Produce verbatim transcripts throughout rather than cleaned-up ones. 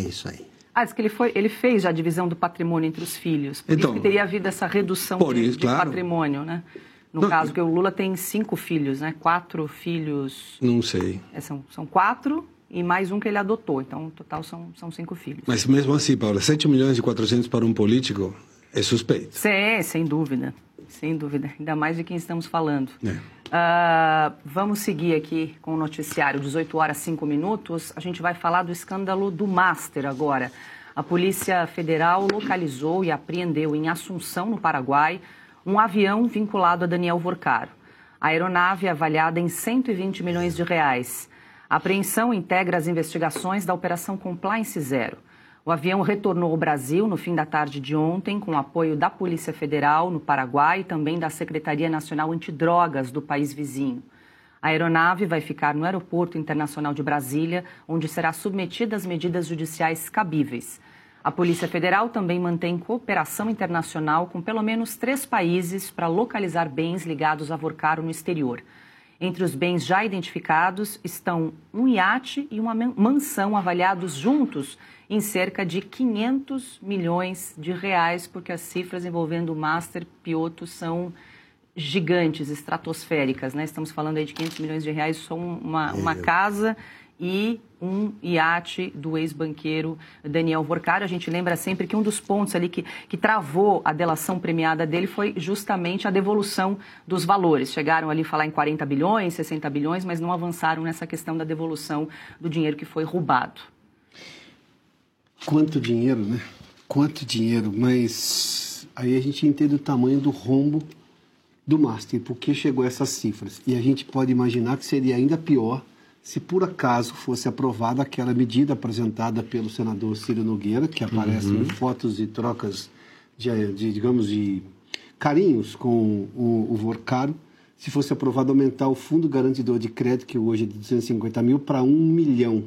isso aí. Ah, diz que ele, foi, ele fez já a divisão do patrimônio entre os filhos. Por então, isso que teria havido essa redução de, isso, de claro. patrimônio, né? No não, caso, que o Lula tem cinco filhos, né? Quatro filhos... Não sei. É, são, são quatro e mais um que ele adotou. Então, no total, são, são cinco filhos. Mas mesmo assim, Paula, sete milhões e quatrocentos para um político é suspeito. Sim, sem dúvida. Sem dúvida. Ainda mais de quem estamos falando. É. Uh, vamos seguir aqui com o noticiário, dezoito horas e cinco minutos. A gente vai falar do escândalo do Master agora. A Polícia Federal localizou e apreendeu em Assunção, no Paraguai, um avião vinculado a Daniel Vorcaro. A aeronave é avaliada em cento e vinte milhões de reais. A apreensão integra as investigações da Operação Compliance Zero. O avião retornou ao Brasil no fim da tarde de ontem, com apoio da Polícia Federal no Paraguai e também da Secretaria Nacional Antidrogas do país vizinho. A aeronave vai ficar no Aeroporto Internacional de Brasília, onde será submetida às medidas judiciais cabíveis. A Polícia Federal também mantém cooperação internacional com pelo menos três países para localizar bens ligados a Vorcaro no exterior. Entre os bens já identificados estão um iate e uma mansão avaliados juntos em cerca de quinhentos milhões de reais, porque as cifras envolvendo o Master Piotto são gigantes, estratosféricas, né? Estamos falando aí de quinhentos milhões de reais, só uma, uma casa e um iate do ex-banqueiro Daniel Vorcaro. A gente lembra sempre que um dos pontos ali que, que travou a delação premiada dele foi justamente a devolução dos valores. Chegaram ali a falar em quarenta bilhões, sessenta bilhões, mas não avançaram nessa questão da devolução do dinheiro que foi roubado. Quanto dinheiro, né? Quanto dinheiro, mas aí a gente entende o tamanho do rombo do Master, por que chegou a essas cifras. E a gente pode imaginar que seria ainda pior se por acaso fosse aprovada aquela medida apresentada pelo senador Ciro Nogueira, que aparece uhum. em fotos e trocas de, de, digamos, de carinhos com o, o Vorcaro, se fosse aprovado aumentar o fundo garantidor de crédito, que hoje é de duzentos e cinquenta mil, para um milhão.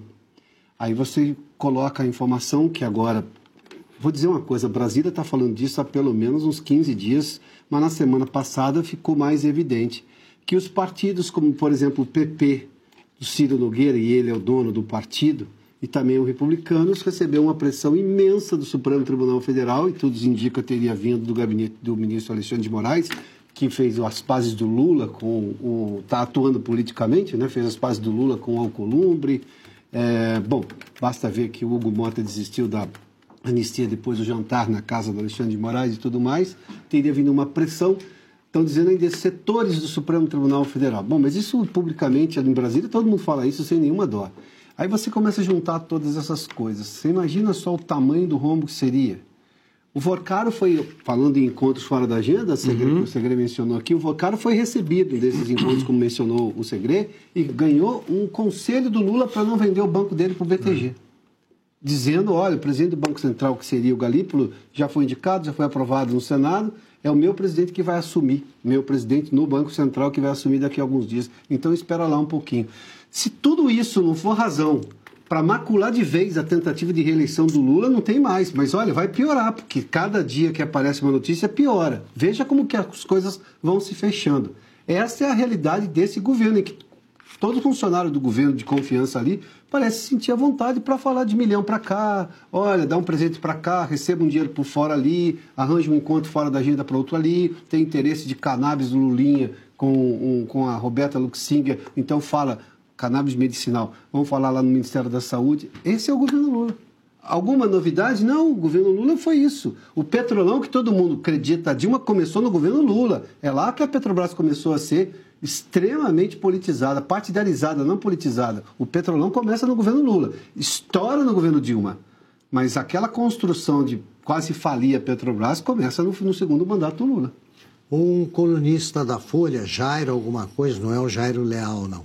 Aí você coloca a informação que agora... Vou dizer uma coisa, Brasília está falando disso há pelo menos uns quinze dias, mas na semana passada ficou mais evidente que os partidos, como por exemplo o P P, do Ciro Nogueira, e ele é o dono do partido, e também o Republicanos, recebeu uma pressão imensa do Supremo Tribunal Federal, e tudo indica teria vindo do gabinete do ministro Alexandre de Moraes, que fez as pazes do Lula com o... está atuando politicamente, né? Fez as pazes do Lula com o Alcolumbre. É, bom, basta ver que o Hugo Mota desistiu da anistia depois do jantar na casa do Alexandre de Moraes e tudo mais. Teria vindo uma pressão, estão dizendo ainda setores do Supremo Tribunal Federal. Bom, mas isso publicamente em Brasília, todo mundo fala isso sem nenhuma dó. Aí você começa a juntar todas essas coisas. Você imagina só o tamanho do rombo que seria. O Vorcaro foi, falando em encontros fora da agenda, uhum. o Segre mencionou aqui, o Vorcaro foi recebido desses encontros, como mencionou o Segre, e ganhou um conselho do Lula para não vender o banco dele para o B T G. Uhum. Dizendo, olha, o presidente do Banco Central, que seria o Galípolo, já foi indicado, já foi aprovado no Senado, é o meu presidente que vai assumir, meu presidente no Banco Central que vai assumir daqui a alguns dias. Então espera lá um pouquinho. Se tudo isso não for razão para macular de vez a tentativa de reeleição do Lula, não tem mais. Mas olha, vai piorar, porque cada dia que aparece uma notícia piora. Veja como que as coisas vão se fechando. Essa é a realidade desse governo, em que todo funcionário do governo de confiança ali parece sentir a vontade para falar de milhão para cá, olha, dá um presente para cá, receba um dinheiro por fora ali, arranja um encontro fora da agenda para outro ali, tem interesse de cannabis do Lulinha com, um, com a Roberta Luxinger, então fala cannabis medicinal, vamos falar lá no Ministério da Saúde. Esse é o governo Lula. Alguma novidade? Não, o governo Lula foi isso. O Petrolão, que todo mundo acredita, a Dilma começou no governo Lula. É lá que a Petrobras começou a ser extremamente politizada, partidarizada, não politizada. O Petrolão começa no governo Lula, estoura no governo Dilma. Mas aquela construção de quase falir a Petrobras começa no, no segundo mandato do Lula. Um colunista da Folha, Jairo alguma coisa, não é o Jairo Leal, não.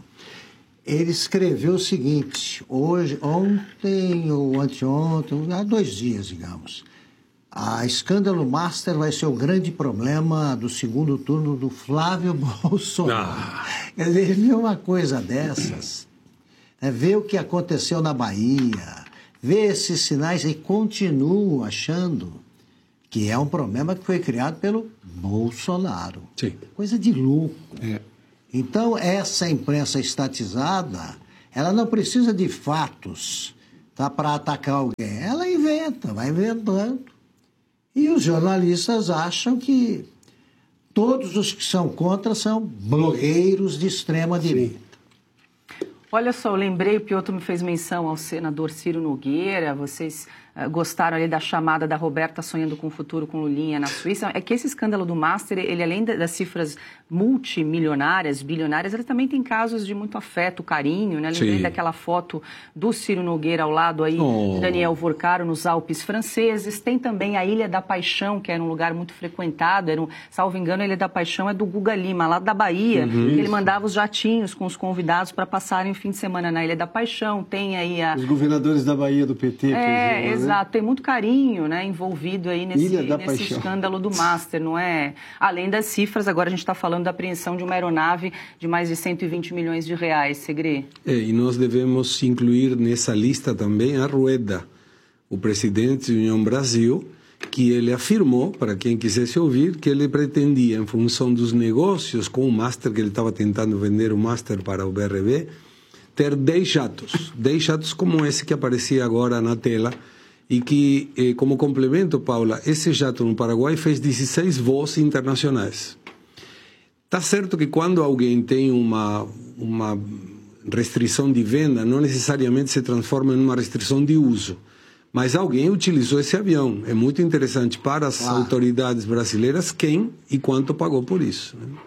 Ele escreveu o seguinte, hoje, ontem ou anteontem, há dois dias, digamos, a escândalo Master vai ser o grande problema do segundo turno do Flávio Bolsonaro. Ah. Quer dizer, ele viu uma coisa dessas, né, vê o que aconteceu na Bahia, vê esses sinais e continua achando que é um problema que foi criado pelo Bolsonaro. Sim. Coisa de louco. É. Então, essa imprensa estatizada, ela não precisa de fatos tá para atacar alguém. Ela inventa, vai inventando. E os jornalistas acham que todos os que são contra são blogueiros de extrema direita. Olha só, eu lembrei, o Piotr me fez menção ao senador Ciro Nogueira, vocês uh, gostaram ali da chamada da Roberta sonhando com o futuro com Lulinha na Suíça. É que esse escândalo do Master, ele além das cifras multimilionárias, bilionárias, ele também tem casos de muito afeto, carinho, né? Lembrei daquela foto do Ciro Nogueira ao lado aí, oh. Daniel Vorcaro, nos Alpes franceses. Tem também a Ilha da Paixão, que era um lugar muito frequentado, era um, salvo engano, a Ilha da Paixão é do Guga Lima, lá da Bahia, uhum. Ele mandava os jatinhos com os convidados para passarem o fim de semana na Ilha da Paixão. Tem aí a... Os governadores da Bahia do P T. É, exemplo, exato. Né? Tem muito carinho, né, envolvido aí nesse, nesse escândalo do Master, não é? Além das cifras, agora a gente está falando da apreensão de uma aeronave de mais de cento e vinte milhões de reais, Segre. É, e nós devemos incluir nessa lista também a Rueda, o presidente da União Brasil, que ele afirmou, para quem quisesse ouvir, que ele pretendia, em função dos negócios com o Master, que ele estava tentando vender o Master para o B R B, ter dez jatos, dez jatos como esse que aparecia agora na tela, e que, eh, como complemento, Paula, esse jato no Paraguai fez dezesseis voos internacionais. Está certo que quando alguém tem uma, uma restrição de venda, não necessariamente se transforma em uma restrição de uso, mas alguém utilizou esse avião. É muito interessante para as ah. autoridades brasileiras quem e quanto pagou por isso, né?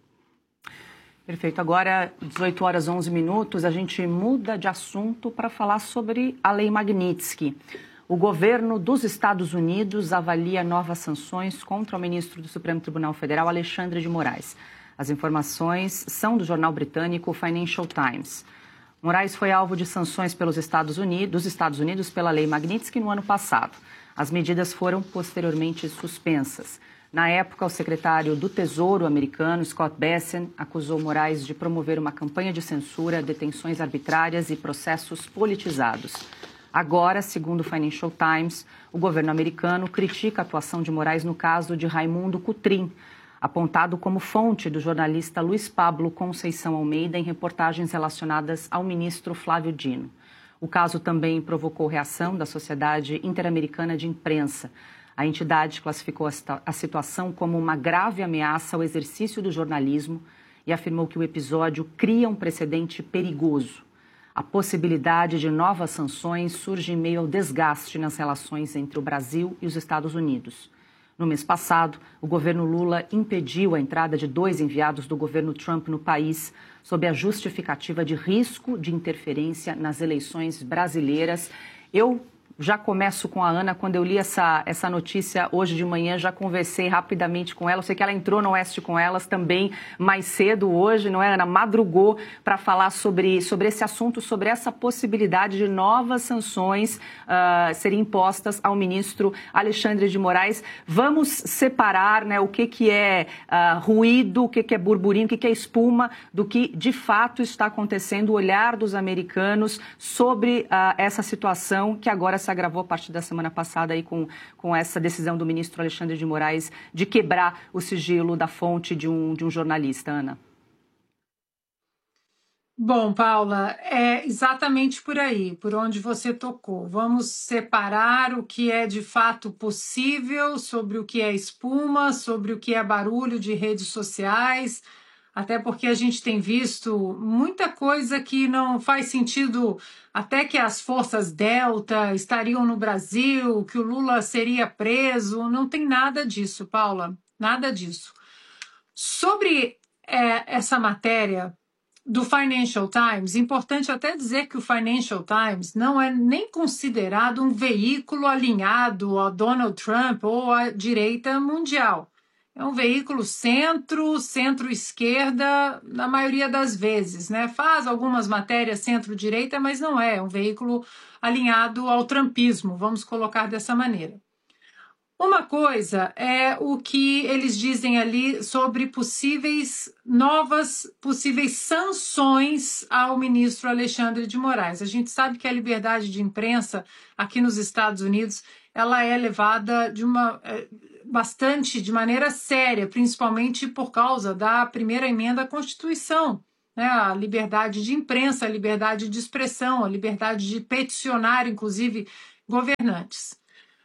Perfeito. Agora, dezoito horas e onze minutos, a gente muda de assunto para falar sobre a Lei Magnitsky. O governo dos Estados Unidos avalia novas sanções contra o ministro do Supremo Tribunal Federal, Alexandre de Moraes. As informações são do jornal britânico Financial Times. Moraes foi alvo de sanções pelos Estados Unidos, dos Estados Unidos pela Lei Magnitsky no ano passado. As medidas foram posteriormente suspensas. Na época, o secretário do Tesouro americano, Scott Bessent, acusou Moraes de promover uma campanha de censura, detenções arbitrárias e processos politizados. Agora, segundo o Financial Times, o governo americano critica a atuação de Moraes no caso de Raimundo Cotrim, apontado como fonte do jornalista Luiz Pablo Conceição Almeida em reportagens relacionadas ao ministro Flávio Dino. O caso também provocou reação da Sociedade Interamericana de Imprensa. A entidade classificou a situação como uma grave ameaça ao exercício do jornalismo e afirmou que o episódio cria um precedente perigoso. A possibilidade de novas sanções surge em meio ao desgaste nas relações entre o Brasil e os Estados Unidos. No mês passado, o governo Lula impediu a entrada de dois enviados do governo Trump no país, sob a justificativa de risco de interferência nas eleições brasileiras. Eu já começo com a Ana. Quando eu li essa, essa notícia hoje de manhã, já conversei rapidamente com ela. Eu sei que ela entrou no Oeste com elas também mais cedo hoje, não é, Ana? Madrugou para falar sobre, sobre esse assunto, sobre essa possibilidade de novas sanções uh, serem impostas ao ministro Alexandre de Moraes. Vamos separar, né, o que, que é uh, ruído, o que, que é burburinho, o que, que é espuma, do que de fato está acontecendo, o olhar dos americanos sobre uh, essa situação que agora se agravou a partir da semana passada aí com, com essa decisão do ministro Alexandre de Moraes de quebrar o sigilo da fonte de um, de um jornalista, Ana. Bom, Paula, é exatamente por aí, por onde você tocou. Vamos separar o que é de fato possível sobre o que é espuma, sobre o que é barulho de redes sociais, até porque a gente tem visto muita coisa que não faz sentido, até que as forças Delta estariam no Brasil, que o Lula seria preso. Não tem nada disso, Paula, nada disso. Sobre é, essa matéria do Financial Times, importante até dizer que o Financial Times não é nem considerado um veículo alinhado a Donald Trump ou à direita mundial. É um veículo centro, centro-esquerda, na maioria das vezes, né? Faz algumas matérias centro-direita, mas não é. É um veículo alinhado ao trumpismo, vamos colocar dessa maneira. Uma coisa é o que eles dizem ali sobre possíveis novas, possíveis sanções ao ministro Alexandre de Moraes. A gente sabe que a liberdade de imprensa aqui nos Estados Unidos, ela é levada de uma... bastante de maneira séria, principalmente por causa da primeira emenda à Constituição, né, a liberdade de imprensa, a liberdade de expressão, a liberdade de peticionar, inclusive, governantes.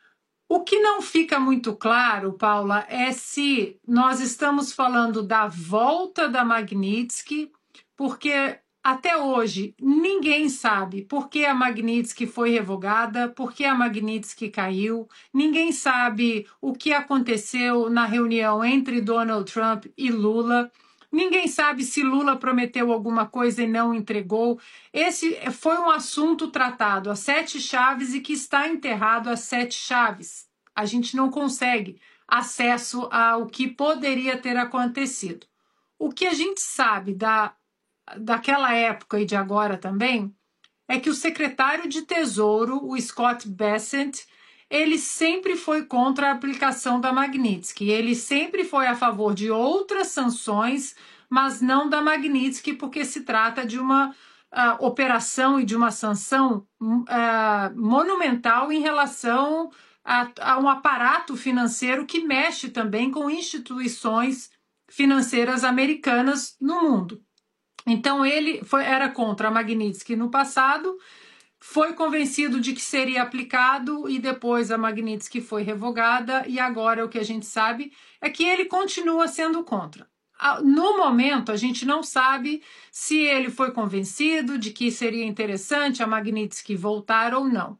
O que não fica muito claro, Paula, é se nós estamos falando da volta da Magnitsky, porque até hoje ninguém sabe por que a Magnitsky foi revogada, por que a Magnitsky caiu, ninguém sabe o que aconteceu na reunião entre Donald Trump e Lula. Ninguém sabe se Lula prometeu alguma coisa e não entregou. Esse foi um assunto tratado às sete chaves e que está enterrado às sete chaves. A gente não consegue acesso ao que poderia ter acontecido. O que a gente sabe da, daquela época e de agora também é que o secretário de Tesouro, o Scott Bessent, ele sempre foi contra a aplicação da Magnitsky. Ele sempre foi a favor de outras sanções, mas não da Magnitsky, porque se trata de uma uh, operação e de uma sanção uh, monumental em relação a, a um aparato financeiro que mexe também com instituições financeiras americanas no mundo. Então, ele foi, era contra a Magnitsky no passado, foi convencido de que seria aplicado e depois a Magnitsky foi revogada e agora o que a gente sabe é que ele continua sendo contra. No momento, a gente não sabe se ele foi convencido de que seria interessante a Magnitsky voltar ou não.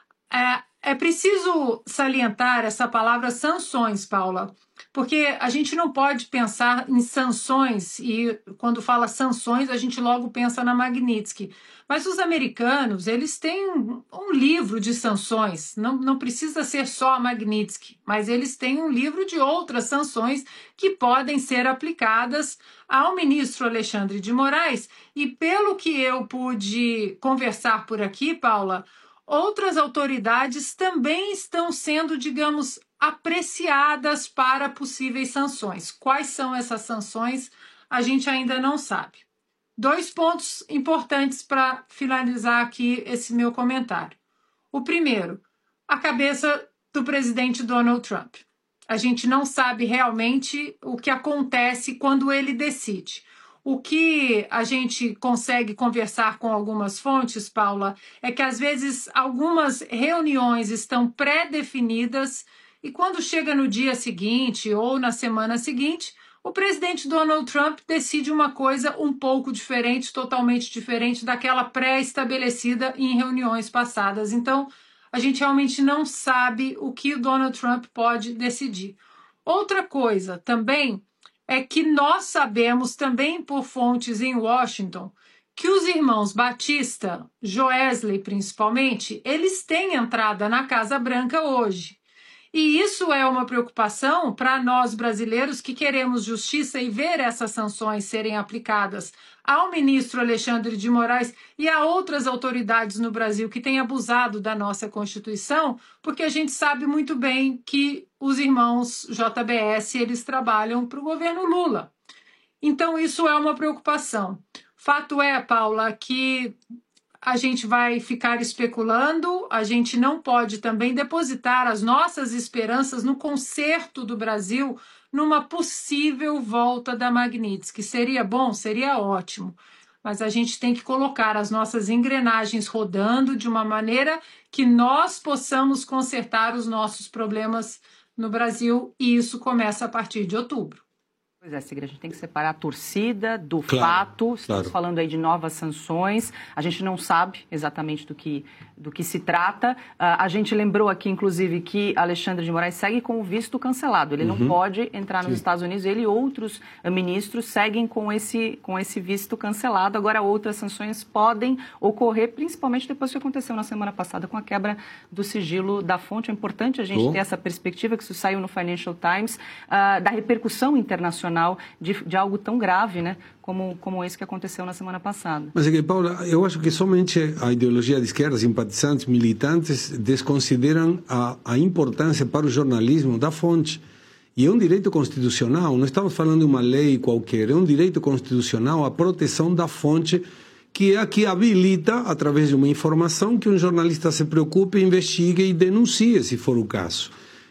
É, é preciso salientar essa palavra sanções, Paula, porque a gente não pode pensar em sanções e quando fala sanções a gente logo pensa na Magnitsky. Mas os americanos, eles têm um, um livro de sanções, não, não precisa ser só a Magnitsky, mas eles têm um livro de outras sanções que podem ser aplicadas ao ministro Alexandre de Moraes e pelo que eu pude conversar por aqui, Paula, outras autoridades também estão sendo, digamos, apreciadas para possíveis sanções. Quais são essas sanções? A gente ainda não sabe. Dois pontos importantes para finalizar aqui esse meu comentário. O primeiro, a cabeça do presidente Donald Trump. A gente não sabe realmente o que acontece quando ele decide. O que a gente consegue conversar com algumas fontes, Paula, é que às vezes algumas reuniões estão pré-definidas e quando chega no dia seguinte ou na semana seguinte, o presidente Donald Trump decide uma coisa um pouco diferente, totalmente diferente daquela pré-estabelecida em reuniões passadas. Então, a gente realmente não sabe o que o Donald Trump pode decidir. Outra coisa também é que nós sabemos também por fontes em Washington que os irmãos Batista, Joesley principalmente, eles têm entrada na Casa Branca hoje. E isso é uma preocupação para nós brasileiros que queremos justiça e ver essas sanções serem aplicadas ao ministro Alexandre de Moraes e a outras autoridades no Brasil que têm abusado da nossa Constituição, porque a gente sabe muito bem que os irmãos J B S eles trabalham para o governo Lula. Então isso é uma preocupação. Fato é, Paula, que a gente vai ficar especulando, a gente não pode também depositar as nossas esperanças no conserto do Brasil numa possível volta da Magnitsky. Seria bom? Seria ótimo. Mas a gente tem que colocar as nossas engrenagens rodando de uma maneira que nós possamos consertar os nossos problemas no Brasil e isso começa a partir de outubro. Pois é, Sigrid, a gente tem que separar a torcida do claro, fato. Estamos claro. falando aí de novas sanções. A gente não sabe exatamente do que, do que se trata. Uh, a gente lembrou aqui, inclusive, que Alexandre de Moraes segue com o visto cancelado. Ele uhum. não pode entrar nos Sim. Estados Unidos. Ele e outros uh, ministros seguem com esse, com esse visto cancelado. Agora, outras sanções podem ocorrer, principalmente depois do que aconteceu na semana passada com a quebra do sigilo da fonte. É importante a gente oh. ter essa perspectiva, que isso saiu no Financial Times, uh, da repercussão internacional De, de algo tão grave, né, como, como esse que aconteceu na semana passada. Mas é que, Paula, eu acho que somente a ideologia de esquerda, simpatizantes, militantes, desconsideram a, a importância para o jornalismo da fonte. E é um direito constitucional, não estamos falando de uma lei qualquer, é um direito constitucional a proteção da fonte, que é a que habilita, através de uma informação, que um jornalista se preocupe, investigue e denuncie, se for o caso.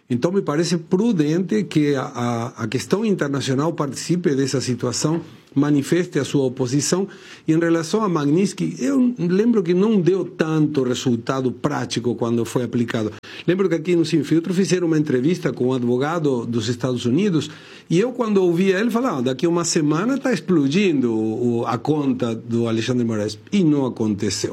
Então, me parece prudente que a, a questão internacional participe dessa situação, manifeste a sua oposição. E em relação a Magnitsky, eu lembro que não deu tanto resultado prático quando foi aplicado. Lembro que aqui no Sem Filtro fizeram uma entrevista com um advogado dos Estados Unidos e eu, quando ouvia ele, falava, ah, daqui a uma semana está explodindo o, a conta do Alexandre Moraes. E não aconteceu.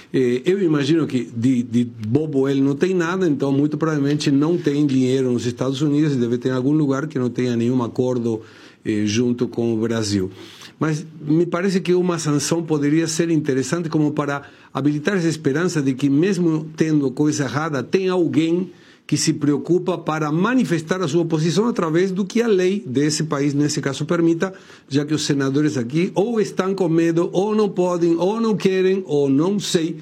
Eu imagino que de, de bobo ele não tem nada, então muito provavelmente não tem dinheiro nos Estados Unidos e deve ter algum lugar que não tenha nenhum acordo eh, junto com o Brasil. Mas me parece que uma sanção poderia ser interessante como para habilitar essa esperança de que mesmo tendo coisa errada, tem alguém que se preocupa para manifestar a sua oposição através do que a lei desse país, nesse caso, permita, já que os senadores aqui ou estão com medo, ou não podem, ou não querem, ou não sei,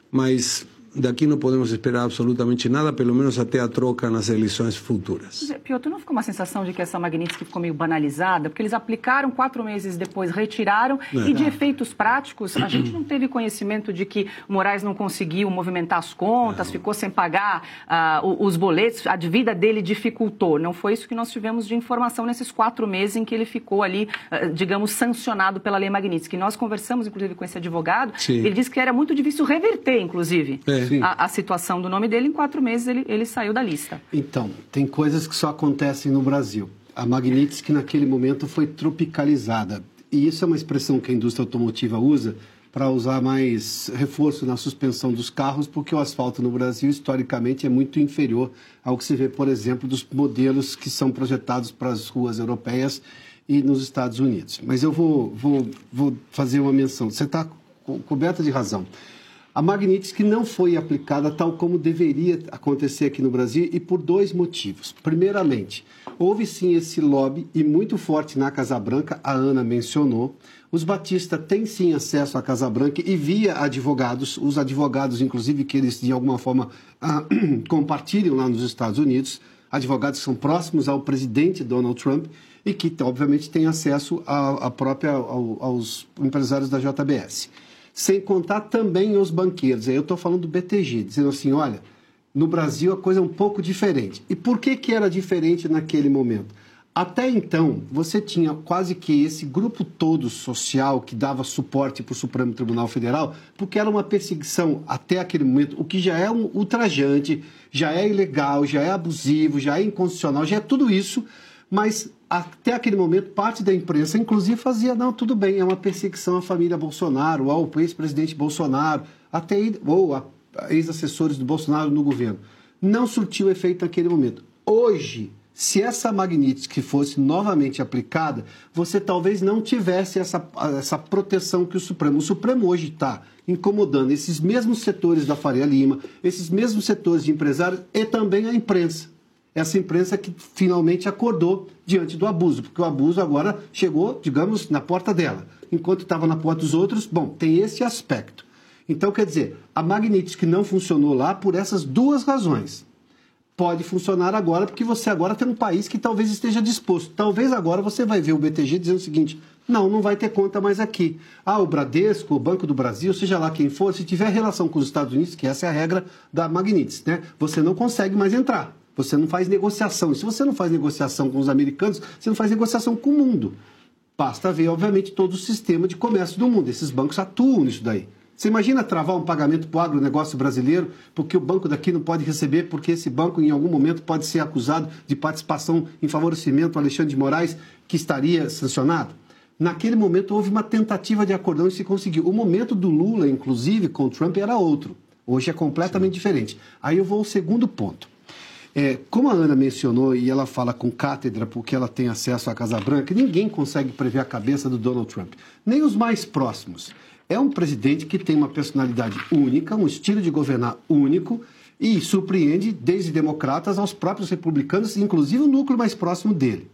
mas daqui não podemos esperar absolutamente nada, pelo menos até a troca nas eleições futuras. Piotr, não ficou uma sensação de que essa Magnitsky ficou meio banalizada? Porque eles aplicaram, quatro meses depois retiraram, é. E de efeitos práticos, a gente não teve conhecimento de que o Moraes não conseguiu movimentar as contas, não. Ficou sem pagar uh, os boletos, a dívida dele dificultou. Não foi isso que nós tivemos de informação nesses quatro meses em que ele ficou ali, uh, digamos, sancionado pela lei Magnitsky. Nós conversamos, inclusive, com esse advogado, Sim. Ele disse que era muito difícil reverter, inclusive. É. A, a situação do nome dele, em quatro meses ele, ele saiu da lista. Então, tem coisas que só acontecem no Brasil. A Magnitsky, naquele momento, foi tropicalizada. E isso é uma expressão que a indústria automotiva usa para usar mais reforço na suspensão dos carros, porque o asfalto no Brasil, historicamente, é muito inferior ao que se vê, por exemplo, dos modelos que são projetados para as ruas europeias e nos Estados Unidos. Mas eu vou, vou, vou fazer uma menção. Você está co- coberta de razão. A Magnitsky não foi aplicada tal como deveria acontecer aqui no Brasil e por dois motivos. Primeiramente, houve sim esse lobby e muito forte na Casa Branca, a Ana mencionou. Os Batista têm sim acesso à Casa Branca e via advogados, os advogados inclusive que eles de alguma forma ah, compartilham lá nos Estados Unidos, advogados que são próximos ao presidente Donald Trump e que obviamente têm acesso a, a própria, ao, aos empresários da J B S. Sem contar também os banqueiros. Aí eu estou falando do B T G, dizendo assim, olha, no Brasil a coisa é um pouco diferente. E por que que era diferente naquele momento? Até então, você tinha quase que esse grupo todo social que dava suporte para o Supremo Tribunal Federal, porque era uma perseguição até aquele momento, o que já é um ultrajante, já é ilegal, já é abusivo, já é inconstitucional, já é tudo isso, mas até aquele momento, parte da imprensa, inclusive, fazia, não, tudo bem, é uma perseguição à família Bolsonaro, ao ex-presidente Bolsonaro, até ou a ex-assessores do Bolsonaro no governo. Não surtiu efeito naquele momento. Hoje, se essa Magnitsky fosse novamente aplicada, você talvez não tivesse essa, essa proteção que o Supremo... O Supremo hoje está incomodando esses mesmos setores da Faria Lima, esses mesmos setores de empresários e também a imprensa. Essa imprensa que finalmente acordou diante do abuso, porque o abuso agora chegou, digamos, na porta dela. Enquanto estava na porta dos outros, bom, tem esse aspecto. Então, quer dizer, a Magnitsky não funcionou lá por essas duas razões. Pode funcionar agora, porque você agora tem um país que talvez esteja disposto. Talvez agora você vai ver o B T G dizendo o seguinte, não, não vai ter conta mais aqui. Ah, o Bradesco, o Banco do Brasil, seja lá quem for, se tiver relação com os Estados Unidos, que essa é a regra da Magnitsky, né? Você não consegue mais entrar. Você não faz negociação. E se você não faz negociação com os americanos, você não faz negociação com o mundo. Basta ver, obviamente, todo o sistema de comércio do mundo. Esses bancos atuam nisso daí. Você imagina travar um pagamento para o agronegócio brasileiro porque o banco daqui não pode receber, porque esse banco, em algum momento, pode ser acusado de participação em favorecimento ao Alexandre de Moraes, que estaria sancionado? Naquele momento, houve uma tentativa de acordão e se conseguiu. O momento do Lula, inclusive, com o Trump, era outro. Hoje é completamente Sim. diferente. Aí eu vou ao segundo ponto. É, como a Ana mencionou, e ela fala com cátedra porque ela tem acesso à Casa Branca, ninguém consegue prever a cabeça do Donald Trump, nem os mais próximos. É um presidente que tem uma personalidade única, um estilo de governar único e surpreende desde democratas aos próprios republicanos, inclusive o núcleo mais próximo dele.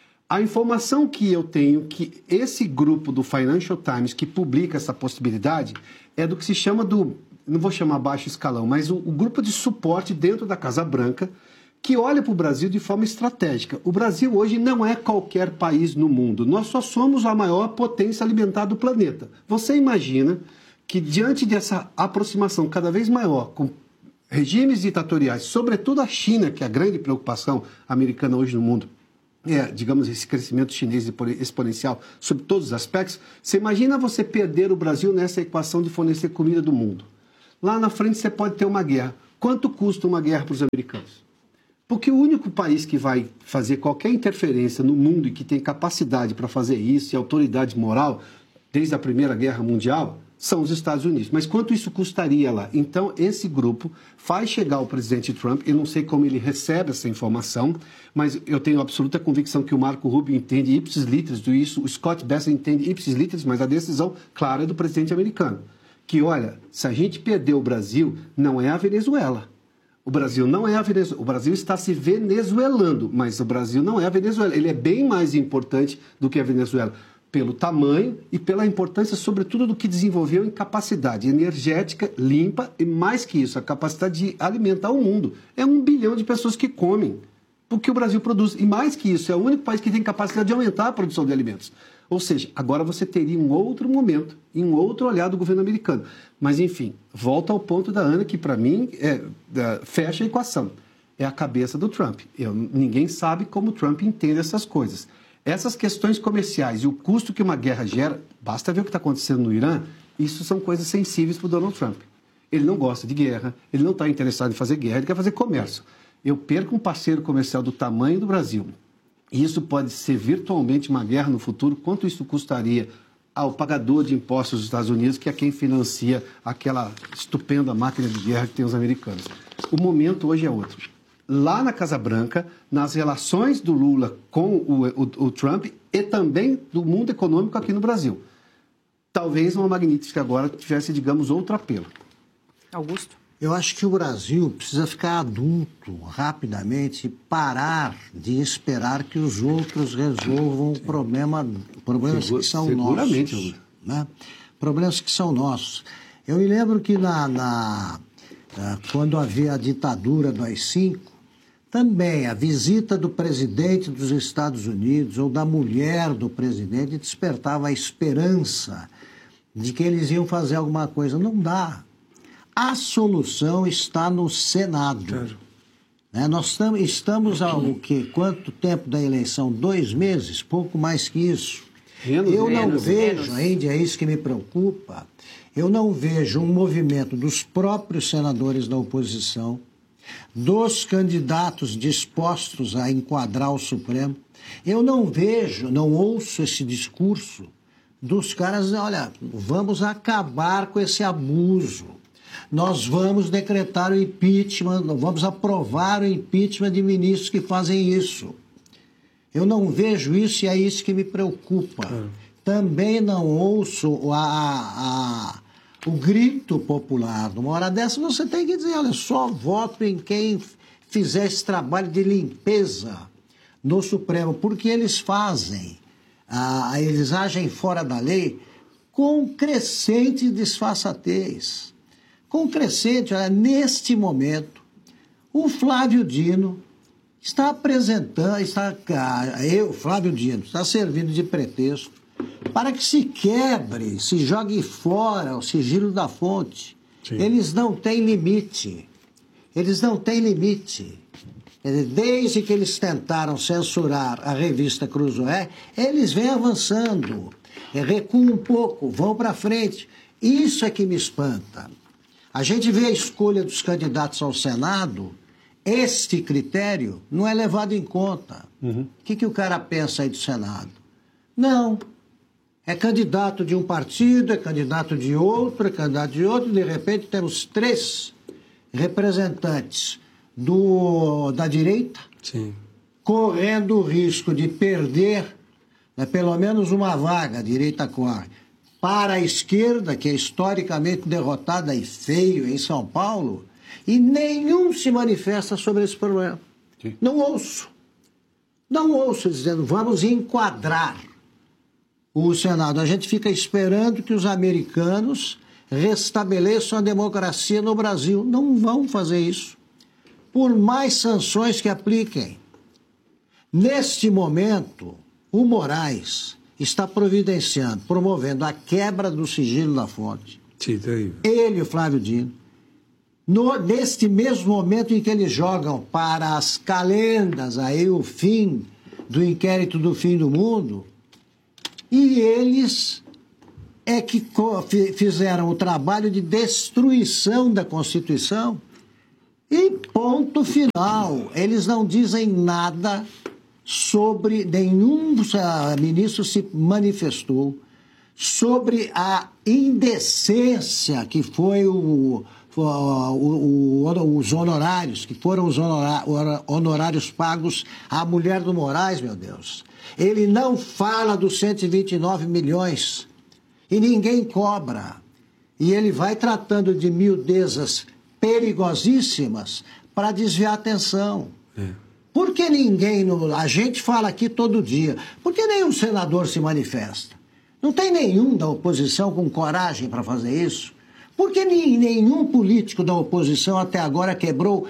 A informação que eu tenho que esse grupo do Financial Times que publica essa possibilidade é do que se chama do, não vou chamar baixo escalão, mas o, o grupo de suporte dentro da Casa Branca, que olha para o Brasil de forma estratégica. O Brasil hoje não é qualquer país no mundo. Nós só somos a maior potência alimentar do planeta. Você imagina que diante dessa aproximação cada vez maior com regimes ditatoriais, sobretudo a China, que é a grande preocupação americana hoje no mundo, é, digamos, esse crescimento chinês exponencial sobre todos os aspectos, você imagina você perder o Brasil nessa equação de fornecer comida do mundo. Lá na frente você pode ter uma guerra. Quanto custa uma guerra para os americanos? Porque o único país que vai fazer qualquer interferência no mundo e que tem capacidade para fazer isso e autoridade moral, desde a Primeira Guerra Mundial, são os Estados Unidos. Mas quanto isso custaria lá? Então, esse grupo faz chegar ao presidente Trump, eu não sei como ele recebe essa informação, mas eu tenho absoluta convicção que o Marco Rubio entende ipsis literis do isso, o Scott Bessent entende ipsis literis, mas a decisão clara é do presidente americano. Que, olha, se a gente perder o Brasil, não é a Venezuela. O Brasil não é a Venezuela. O Brasil está se venezuelando, mas o Brasil não é a Venezuela. Ele é bem mais importante do que a Venezuela, pelo tamanho e pela importância, sobretudo, do que desenvolveu em capacidade energética, limpa e, mais que isso, a capacidade de alimentar o mundo. É um bilhão de pessoas que comem o que o Brasil produz. E, mais que isso, é o único país que tem capacidade de aumentar a produção de alimentos. Ou seja, agora você teria um outro momento e um outro olhar do governo americano. Mas, enfim, volta ao ponto da Ana, que para mim é, é, fecha a equação. É a cabeça do Trump. Eu, ninguém sabe como o Trump entende essas coisas. Essas questões comerciais e o custo que uma guerra gera, basta ver o que está acontecendo no Irã, isso são coisas sensíveis para o Donald Trump. Ele não gosta de guerra, ele não está interessado em fazer guerra, ele quer fazer comércio. Eu perco um parceiro comercial do tamanho do Brasil, e isso pode ser virtualmente uma guerra no futuro. Quanto isso custaria ao pagador de impostos dos Estados Unidos, que é quem financia aquela estupenda máquina de guerra que tem os americanos? O momento hoje é outro. Lá na Casa Branca, nas relações do Lula com o, o, o Trump e também do mundo econômico aqui no Brasil. Talvez uma Magnitsky agora tivesse, digamos, outro apelo. Augusto? Eu acho que o Brasil precisa ficar adulto rapidamente e parar de esperar que os outros resolvam o problema, problemas Segura, que são seguramente, nossos. Né? Problemas que são nossos. Eu me lembro que na, na, quando havia a ditadura do A I cinco, também a visita do presidente dos Estados Unidos ou da mulher do presidente despertava a esperança de que eles iam fazer alguma coisa. Não dá. A solução está no Senado. Claro. Né? Nós tam, estamos há o quê? Quanto tempo da eleição? Dois meses? Pouco mais que isso. Menos, Eu não menos, vejo, menos. ainda é isso que me preocupa, eu não vejo um movimento dos próprios senadores da oposição, dos candidatos dispostos a enquadrar o Supremo. Eu não vejo, não ouço esse discurso dos caras, olha, vamos acabar com esse abuso. Nós vamos decretar o impeachment, vamos aprovar o impeachment de ministros que fazem isso. Eu não vejo isso e é isso que me preocupa. É. Também não ouço a, a, o grito popular. Numa hora dessa você tem que dizer, olha, só voto em quem fizer esse trabalho de limpeza no Supremo, porque eles fazem, a, eles agem fora da lei com crescente disfarçatez. Com crescente, olha, neste momento, o Flávio Dino está apresentando, está, eu, Flávio Dino, está servindo de pretexto para que se quebre, se jogue fora o sigilo da fonte. Sim. Eles não têm limite. Eles não têm limite. Desde que eles tentaram censurar a revista Cruzoé, eles vêm avançando. Recuam um pouco, vão para frente. Isso é que me espanta. A gente vê a escolha dos candidatos ao Senado, este critério não é levado em conta. Uhum. O que, que o cara pensa aí do Senado? Não. É candidato de um partido, é candidato de outro, é candidato de outro. De repente temos três representantes do, da direita, Sim. correndo o risco de perder, né, pelo menos uma vaga, a direita corre, para a esquerda, que é historicamente derrotada e feio em São Paulo, e nenhum se manifesta sobre esse problema. Sim. Não ouço. Não ouço dizendo, vamos enquadrar o Senado. A gente fica esperando que os americanos restabeleçam a democracia no Brasil. Não vão fazer isso. Por mais sanções que apliquem. Neste momento, o Moraes está providenciando, promovendo a quebra do sigilo da fonte. Sim, terrível. Ele, o Flávio Dino, no, neste mesmo momento em que eles jogam para as calendas aí o fim do inquérito do fim do mundo, e eles é que fizeram o trabalho de destruição da Constituição. E ponto final. Eles não dizem nada sobre, nenhum ministro se manifestou sobre a indecência que foi o, o, o, os honorários, que foram os honorários pagos à mulher do Moraes, meu Deus. Ele não fala dos cento e vinte e nove milhões e ninguém cobra. E ele vai tratando de miudezas perigosíssimas para desviar a atenção. É. Por que ninguém, a gente fala aqui todo dia, por que nenhum senador se manifesta? Não tem nenhum da oposição com coragem para fazer isso? Por que nenhum político da oposição até agora quebrou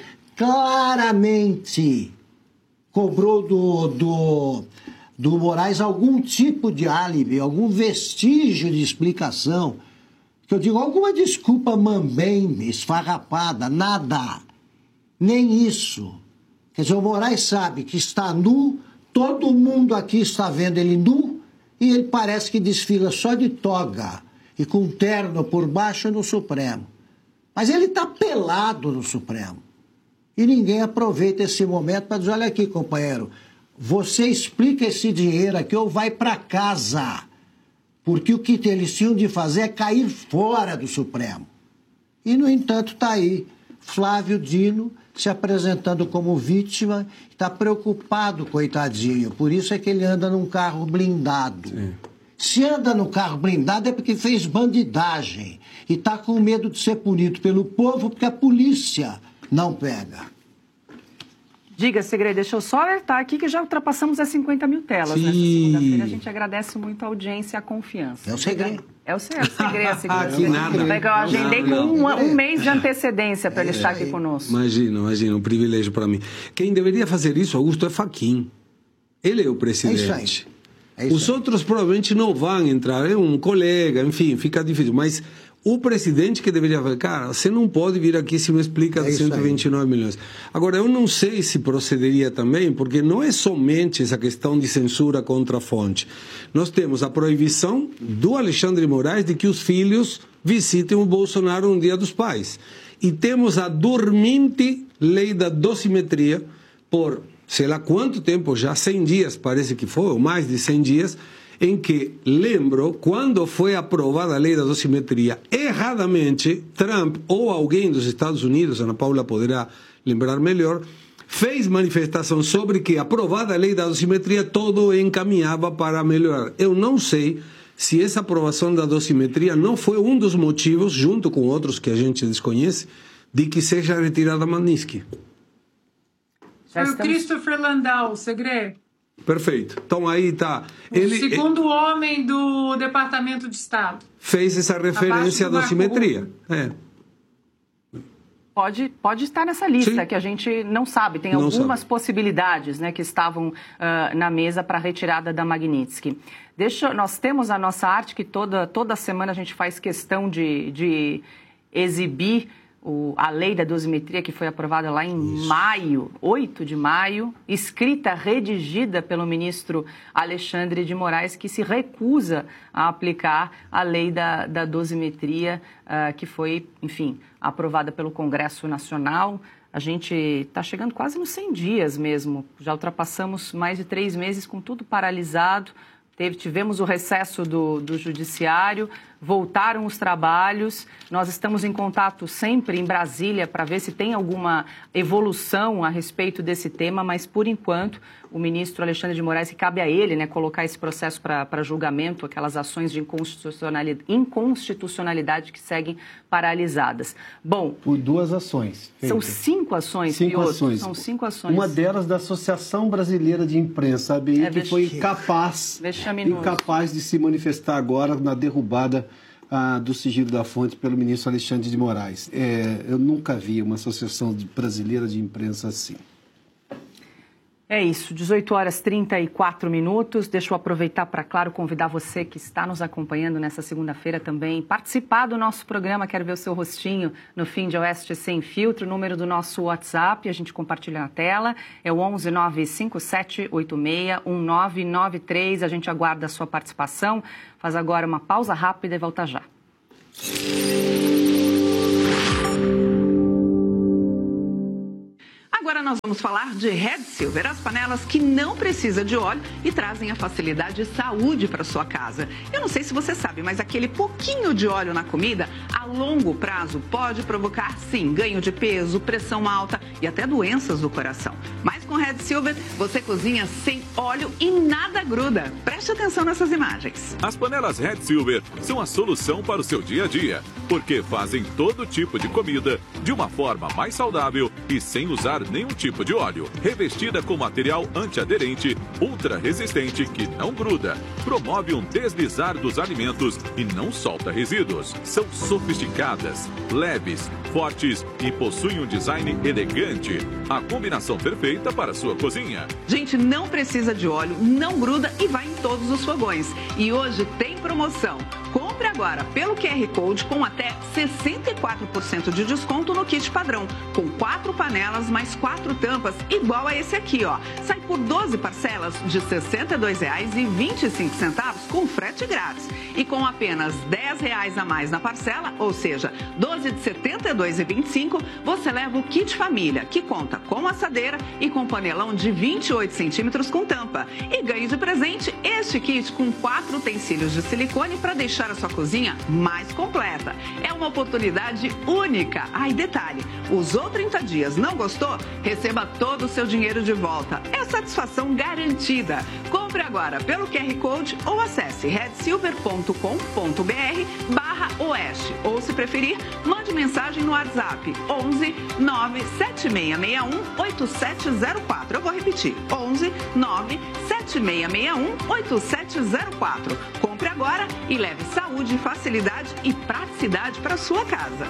claramente, cobrou do, do, do Moraes algum tipo de álibi, algum vestígio de explicação? Que eu digo, alguma desculpa mambembe, esfarrapada, nada. Nem isso. Quer dizer, o Moraes sabe que está nu, todo mundo aqui está vendo ele nu, e ele parece que desfila só de toga e com terno por baixo no Supremo. Mas ele está pelado no Supremo. E ninguém aproveita esse momento para dizer, olha aqui, companheiro, você explica esse dinheiro aqui ou vai para casa. Porque o que eles tinham de fazer é cair fora do Supremo. E, no entanto, está aí Flávio Dino se apresentando como vítima, está preocupado, coitadinho. Por isso é que ele anda num carro blindado. Sim. Se anda no carro blindado é porque fez bandidagem e está com medo de ser punido pelo povo porque a polícia não pega. Diga, Segredo, deixa eu só alertar aqui que já ultrapassamos as cinquenta mil telas Sim. nessa segunda-feira. A gente agradece muito a audiência e a confiança. É o segredo. É o segredo, segredo. Que nada. Eu agendei com um, um mês de antecedência para ele estar aqui conosco. Imagina, imagina, um privilégio para mim. Quem deveria fazer isso, Augusto, é Fachin. Ele é o presidente. É isso aí. É isso Os aí. outros provavelmente não vão entrar, é um colega, enfim, fica difícil. Mas o presidente que deveria falar, cara, você não pode vir aqui se me explica é cento e vinte e nove milhões. Agora, eu não sei se procederia também, porque não é somente essa questão de censura contra a fonte. Nós temos a proibição do Alexandre de Moraes de que os filhos visitem o Bolsonaro no Dia dos Pais. E temos a dormente lei da dosimetria por, sei lá quanto tempo, já cem dias, parece que foi, ou mais de cem dias, em que, lembro, quando foi aprovada a lei da dosimetria, erradamente, Trump ou alguém dos Estados Unidos, Ana Paula poderá lembrar melhor, fez manifestação sobre que, aprovada a lei da dosimetria, todo encaminhava para melhorar. Eu não sei se essa aprovação da dosimetria não foi um dos motivos, junto com outros que a gente desconhece, de que seja retirada a Magnitsky. Foi o Christopher Landau, Segredo. Perfeito. Então aí está. O segundo homem do Departamento de Estado. Fez essa referência à dosimetria. É. Pode, pode estar nessa lista, Sim. que a gente não sabe. Tem não algumas sabe. possibilidades, né, que estavam uh, na mesa para a retirada da Magnitsky. Deixa, nós temos a nossa arte que toda, toda semana a gente faz questão de, de exibir O, a lei da dosimetria, que foi aprovada lá em Isso. maio, oito de maio, escrita, redigida pelo ministro Alexandre de Moraes, que se recusa a aplicar a lei da, da dosimetria, uh, que foi, enfim, aprovada pelo Congresso Nacional. A gente está chegando quase nos cem dias mesmo, já ultrapassamos mais de três meses com tudo paralisado. Teve, tivemos o recesso do, do judiciário, voltaram os trabalhos, nós estamos em contato sempre em Brasília para ver se tem alguma evolução a respeito desse tema, mas por enquanto o ministro Alexandre de Moraes, que cabe a ele, né, colocar esse processo para julgamento, aquelas ações de inconstitucionalidade, inconstitucionalidade que seguem paralisadas. Bom, por duas ações. Feitas. São cinco ações, cinco Piotr, ações. São cinco ações. Uma delas da Associação Brasileira de Imprensa, a B I, é que foi incapaz, incapaz de se manifestar agora na derrubada ah, do sigilo da fonte pelo ministro Alexandre de Moraes. É, eu nunca vi uma associação brasileira de imprensa assim. É isso, dezoito horas e trinta e quatro minutos. Deixa eu aproveitar para, claro, convidar você que está nos acompanhando nessa segunda-feira também, participar do nosso programa. Quero ver o seu rostinho no Fim de Oeste Sem Filtro, o número do nosso WhatsApp, a gente compartilha na tela, é o onze nove cinco sete oito seis um nove nove três. A gente aguarda a sua participação. Faz agora uma pausa rápida e volta já. Agora nós vamos falar de Red Silver, as panelas que não precisam de óleo e trazem a facilidade e saúde para sua casa. Eu não sei se você sabe, mas aquele pouquinho de óleo na comida, a longo prazo, pode provocar, sim, ganho de peso, pressão alta e até doenças do coração. Mas com Red Silver, você cozinha sem óleo e nada gruda. Preste atenção nessas imagens. As panelas Red Silver são a solução para o seu dia a dia, porque fazem todo tipo de comida de uma forma mais saudável e sem usar nenhum tipo de óleo. Revestida com material antiaderente, ultra resistente que não gruda, promove um deslizar dos alimentos e não solta resíduos. São sofisticadas, leves, fortes e possuem um design elegante. A combinação perfeita para a sua cozinha. Gente, não precisa de óleo, não gruda e vai em todos os fogões. E hoje tem promoção. Compre agora pelo Q R Code com até sessenta e quatro por cento de desconto no kit padrão, com quatro panelas mais quatro tampas, igual a esse aqui, ó. Sai por doze parcelas de sessenta e dois reais e vinte e cinco centavos com frete grátis. E com apenas dez reais a mais na parcela, ou seja, doze de setenta e dois reais e vinte e cinco centavos, você leva o kit família, que conta com assadeira e com panelão de vinte e oito centímetros com tampa. E ganhe de presente este kit com quatro utensílios de silicone para deixar a sua cozinha mais completa. É uma oportunidade única. Ah, e detalhe, usou trinta dias, não gostou? Receba todo o seu dinheiro de volta. É satisfação garantida. Compre agora pelo Q R Code ou acesse red silver ponto com ponto br barra oeste. Ou, se preferir, mande mensagem no WhatsApp onze nove sete seis seis um oito sete zero quatro. Eu vou repetir, onze nove sete seis seis um oito sete zero quatro. Compre agora e leve saúde, facilidade e praticidade para sua casa.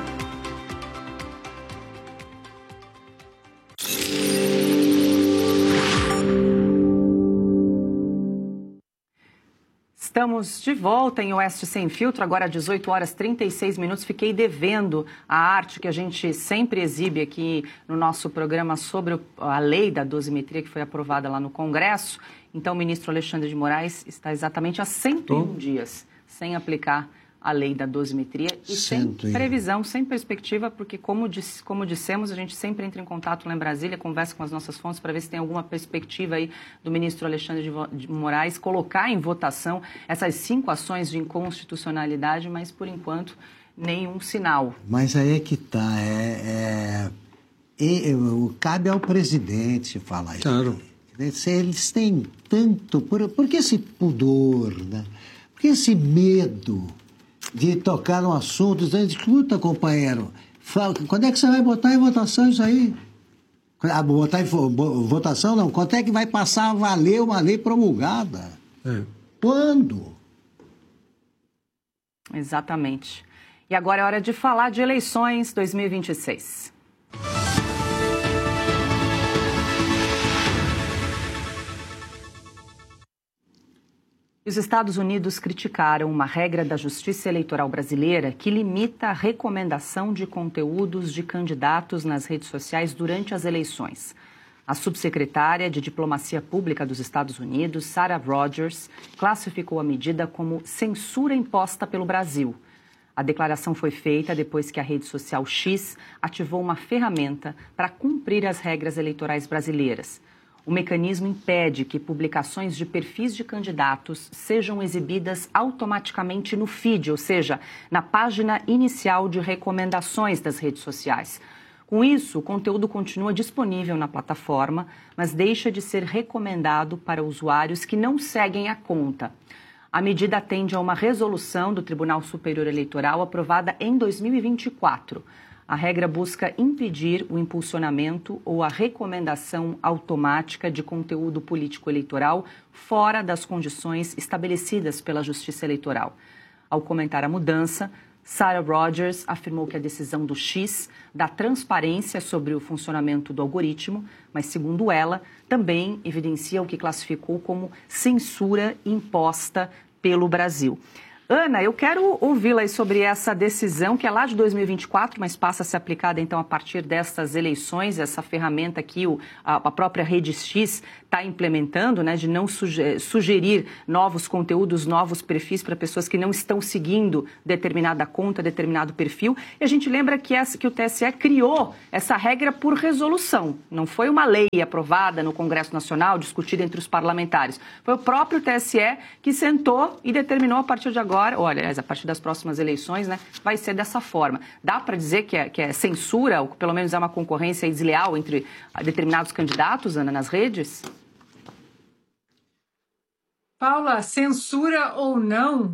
Estamos de volta em Oeste Sem Filtro, agora às dezoito horas e trinta e seis minutos. Fiquei devendo a arte que a gente sempre exibe aqui no nosso programa sobre a lei da dosimetria que foi aprovada lá no Congresso. Então, o ministro Alexandre de Moraes está exatamente há cento e um dias sem aplicar a lei da dosimetria e sem previsão, sem perspectiva, porque, como, disse, como dissemos, a gente sempre entra em contato lá em Brasília, conversa com as nossas fontes para ver se tem alguma perspectiva aí do ministro Alexandre de Moraes colocar em votação essas cinco ações de inconstitucionalidade, mas, por enquanto, nenhum sinal. Mas aí é que está, é, é, é, cabe ao presidente falar isso. Claro. Eles têm tanto... Por, por que esse pudor, né? Por que esse medo de tocar no assunto, dizendo, escuta, companheiro, fala, quando é que você vai botar em votação isso aí? Ah, botar em votação, não. Quando é que vai passar a valer uma lei promulgada? É. Quando? Exatamente. E agora é hora de falar de eleições dois mil e vinte e seis. Os Estados Unidos criticaram uma regra da Justiça Eleitoral brasileira que limita a recomendação de conteúdos de candidatos nas redes sociais durante as eleições. A subsecretária de Diplomacia Pública dos Estados Unidos, Sarah Rogers, classificou a medida como censura imposta pelo Brasil. A declaração foi feita depois que a rede social X ativou uma ferramenta para cumprir as regras eleitorais brasileiras. O mecanismo impede que publicações de perfis de candidatos sejam exibidas automaticamente no feed, ou seja, na página inicial de recomendações das redes sociais. Com isso, o conteúdo continua disponível na plataforma, mas deixa de ser recomendado para usuários que não seguem a conta. A medida atende a uma resolução do Tribunal Superior Eleitoral aprovada em dois mil e vinte e quatro. A regra busca impedir o impulsionamento ou a recomendação automática de conteúdo político-eleitoral fora das condições estabelecidas pela Justiça Eleitoral. Ao comentar a mudança, Sarah Rogers afirmou que a decisão do X dá transparência sobre o funcionamento do algoritmo, mas, segundo ela, também evidencia o que classificou como censura imposta pelo Brasil. Ana, eu quero ouvi-la sobre essa decisão que é lá de dois mil e vinte e quatro, mas passa a ser aplicada então a partir dessas eleições, essa ferramenta que o, a, a própria Rede X está implementando, né, de não suge- sugerir novos conteúdos, novos perfis para pessoas que não estão seguindo determinada conta, determinado perfil. E a gente lembra que, essa, que o T S E criou essa regra por resolução. Não foi uma lei aprovada no Congresso Nacional, discutida entre os parlamentares. Foi o próprio T S E que sentou e determinou a partir de agora, olha, a partir das próximas eleições, né, vai ser dessa forma. Dá para dizer que é, que é censura, ou pelo menos é uma concorrência desleal entre determinados candidatos, Ana, nas redes? Paula, censura ou não,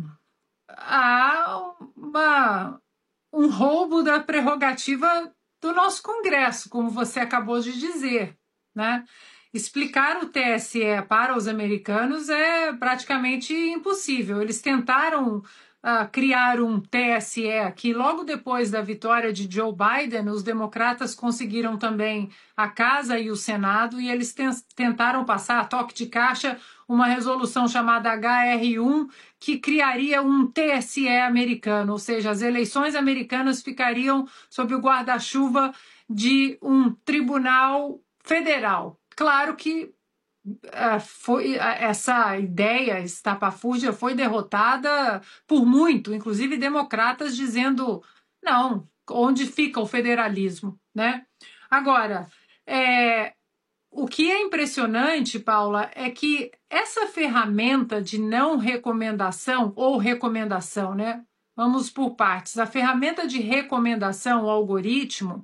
há uma, um roubo da prerrogativa do nosso Congresso, como você acabou de dizer, né? Explicar o T S E para os americanos é praticamente impossível. Eles tentaram uh, criar um T S E que logo depois da vitória de Joe Biden, os democratas conseguiram também a Casa e o Senado, e eles ten- tentaram passar a toque de caixa uma resolução chamada H R um, que criaria um T S E americano, ou seja, as eleições americanas ficariam sob o guarda-chuva de um tribunal federal. Claro que uh, foi, uh, essa ideia estapafúrdia foi derrotada por muito, inclusive democratas dizendo, não, onde fica o federalismo, né? Agora, é, o que é impressionante, Paula, é que essa ferramenta de não recomendação, ou recomendação, né? Vamos por partes. A ferramenta de recomendação, o algoritmo,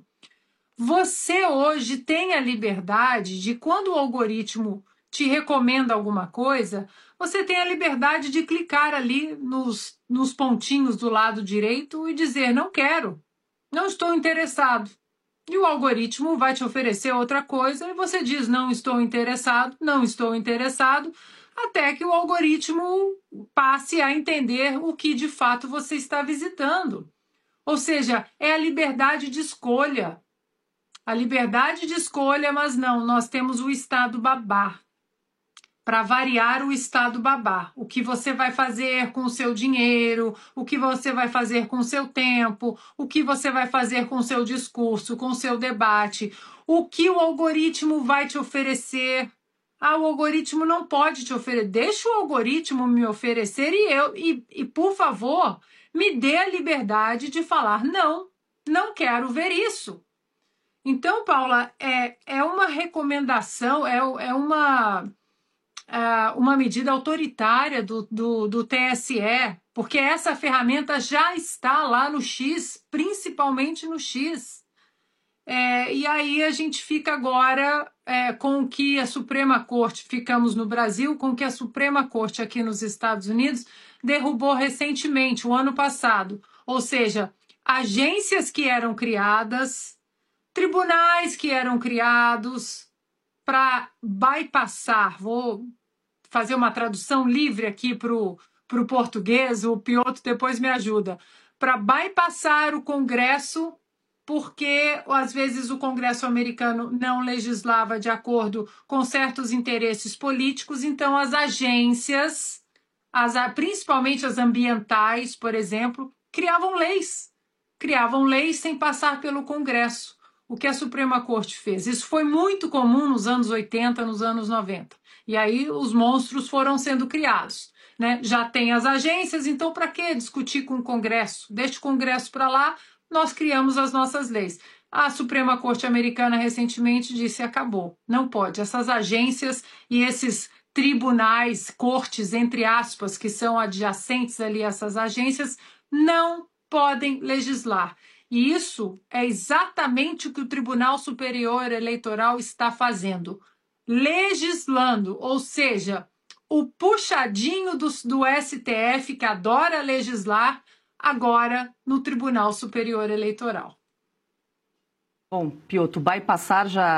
você hoje tem a liberdade de, quando o algoritmo te recomenda alguma coisa, você tem a liberdade de clicar ali nos, nos pontinhos do lado direito e dizer, não quero, não estou interessado. E o algoritmo vai te oferecer outra coisa e você diz, não estou interessado, não estou interessado, até que o algoritmo passe a entender o que de fato você está visitando. Ou seja, é a liberdade de escolha. A liberdade de escolha, mas não, nós temos o Estado babá. Para variar o Estado babá. O que você vai fazer com o seu dinheiro, o que você vai fazer com o seu tempo, o que você vai fazer com o seu discurso, com o seu debate, o que o algoritmo vai te oferecer. Ah, o algoritmo não pode te oferecer. Deixa o algoritmo me oferecer e eu, e, e por favor, me dê a liberdade de falar, não, não quero ver isso. Então, Paula, é, é uma recomendação, é, é uma, é uma medida autoritária do, do, do T S E, porque essa ferramenta já está lá no X, principalmente no X. É, e aí a gente fica agora é, com o que a Suprema Corte, ficamos no Brasil, com o que a Suprema Corte aqui nos Estados Unidos derrubou recentemente, o ano passado. Ou seja, agências que eram criadas, tribunais que eram criados para bypassar, vou fazer uma tradução livre aqui para o português, o Piotr depois me ajuda, para bypassar o Congresso, porque às vezes o Congresso americano não legislava de acordo com certos interesses políticos, então as agências, as, principalmente as ambientais, por exemplo, criavam leis, criavam leis sem passar pelo Congresso. O que a Suprema Corte fez. Isso foi muito comum nos anos oitenta, nos anos noventa. E aí os monstros foram sendo criados, né? Já tem as agências, então para que discutir com o Congresso? Deixa o Congresso para lá, nós criamos as nossas leis. A Suprema Corte americana recentemente disse, acabou, não pode. Essas agências e esses tribunais, cortes, entre aspas, que são adjacentes ali a essas agências, não podem legislar. E isso é exatamente o que o Tribunal Superior Eleitoral está fazendo, legislando, ou seja, o puxadinho do, do S T F, que adora legislar, agora no Tribunal Superior Eleitoral. Bom, Piotr, bypassar já,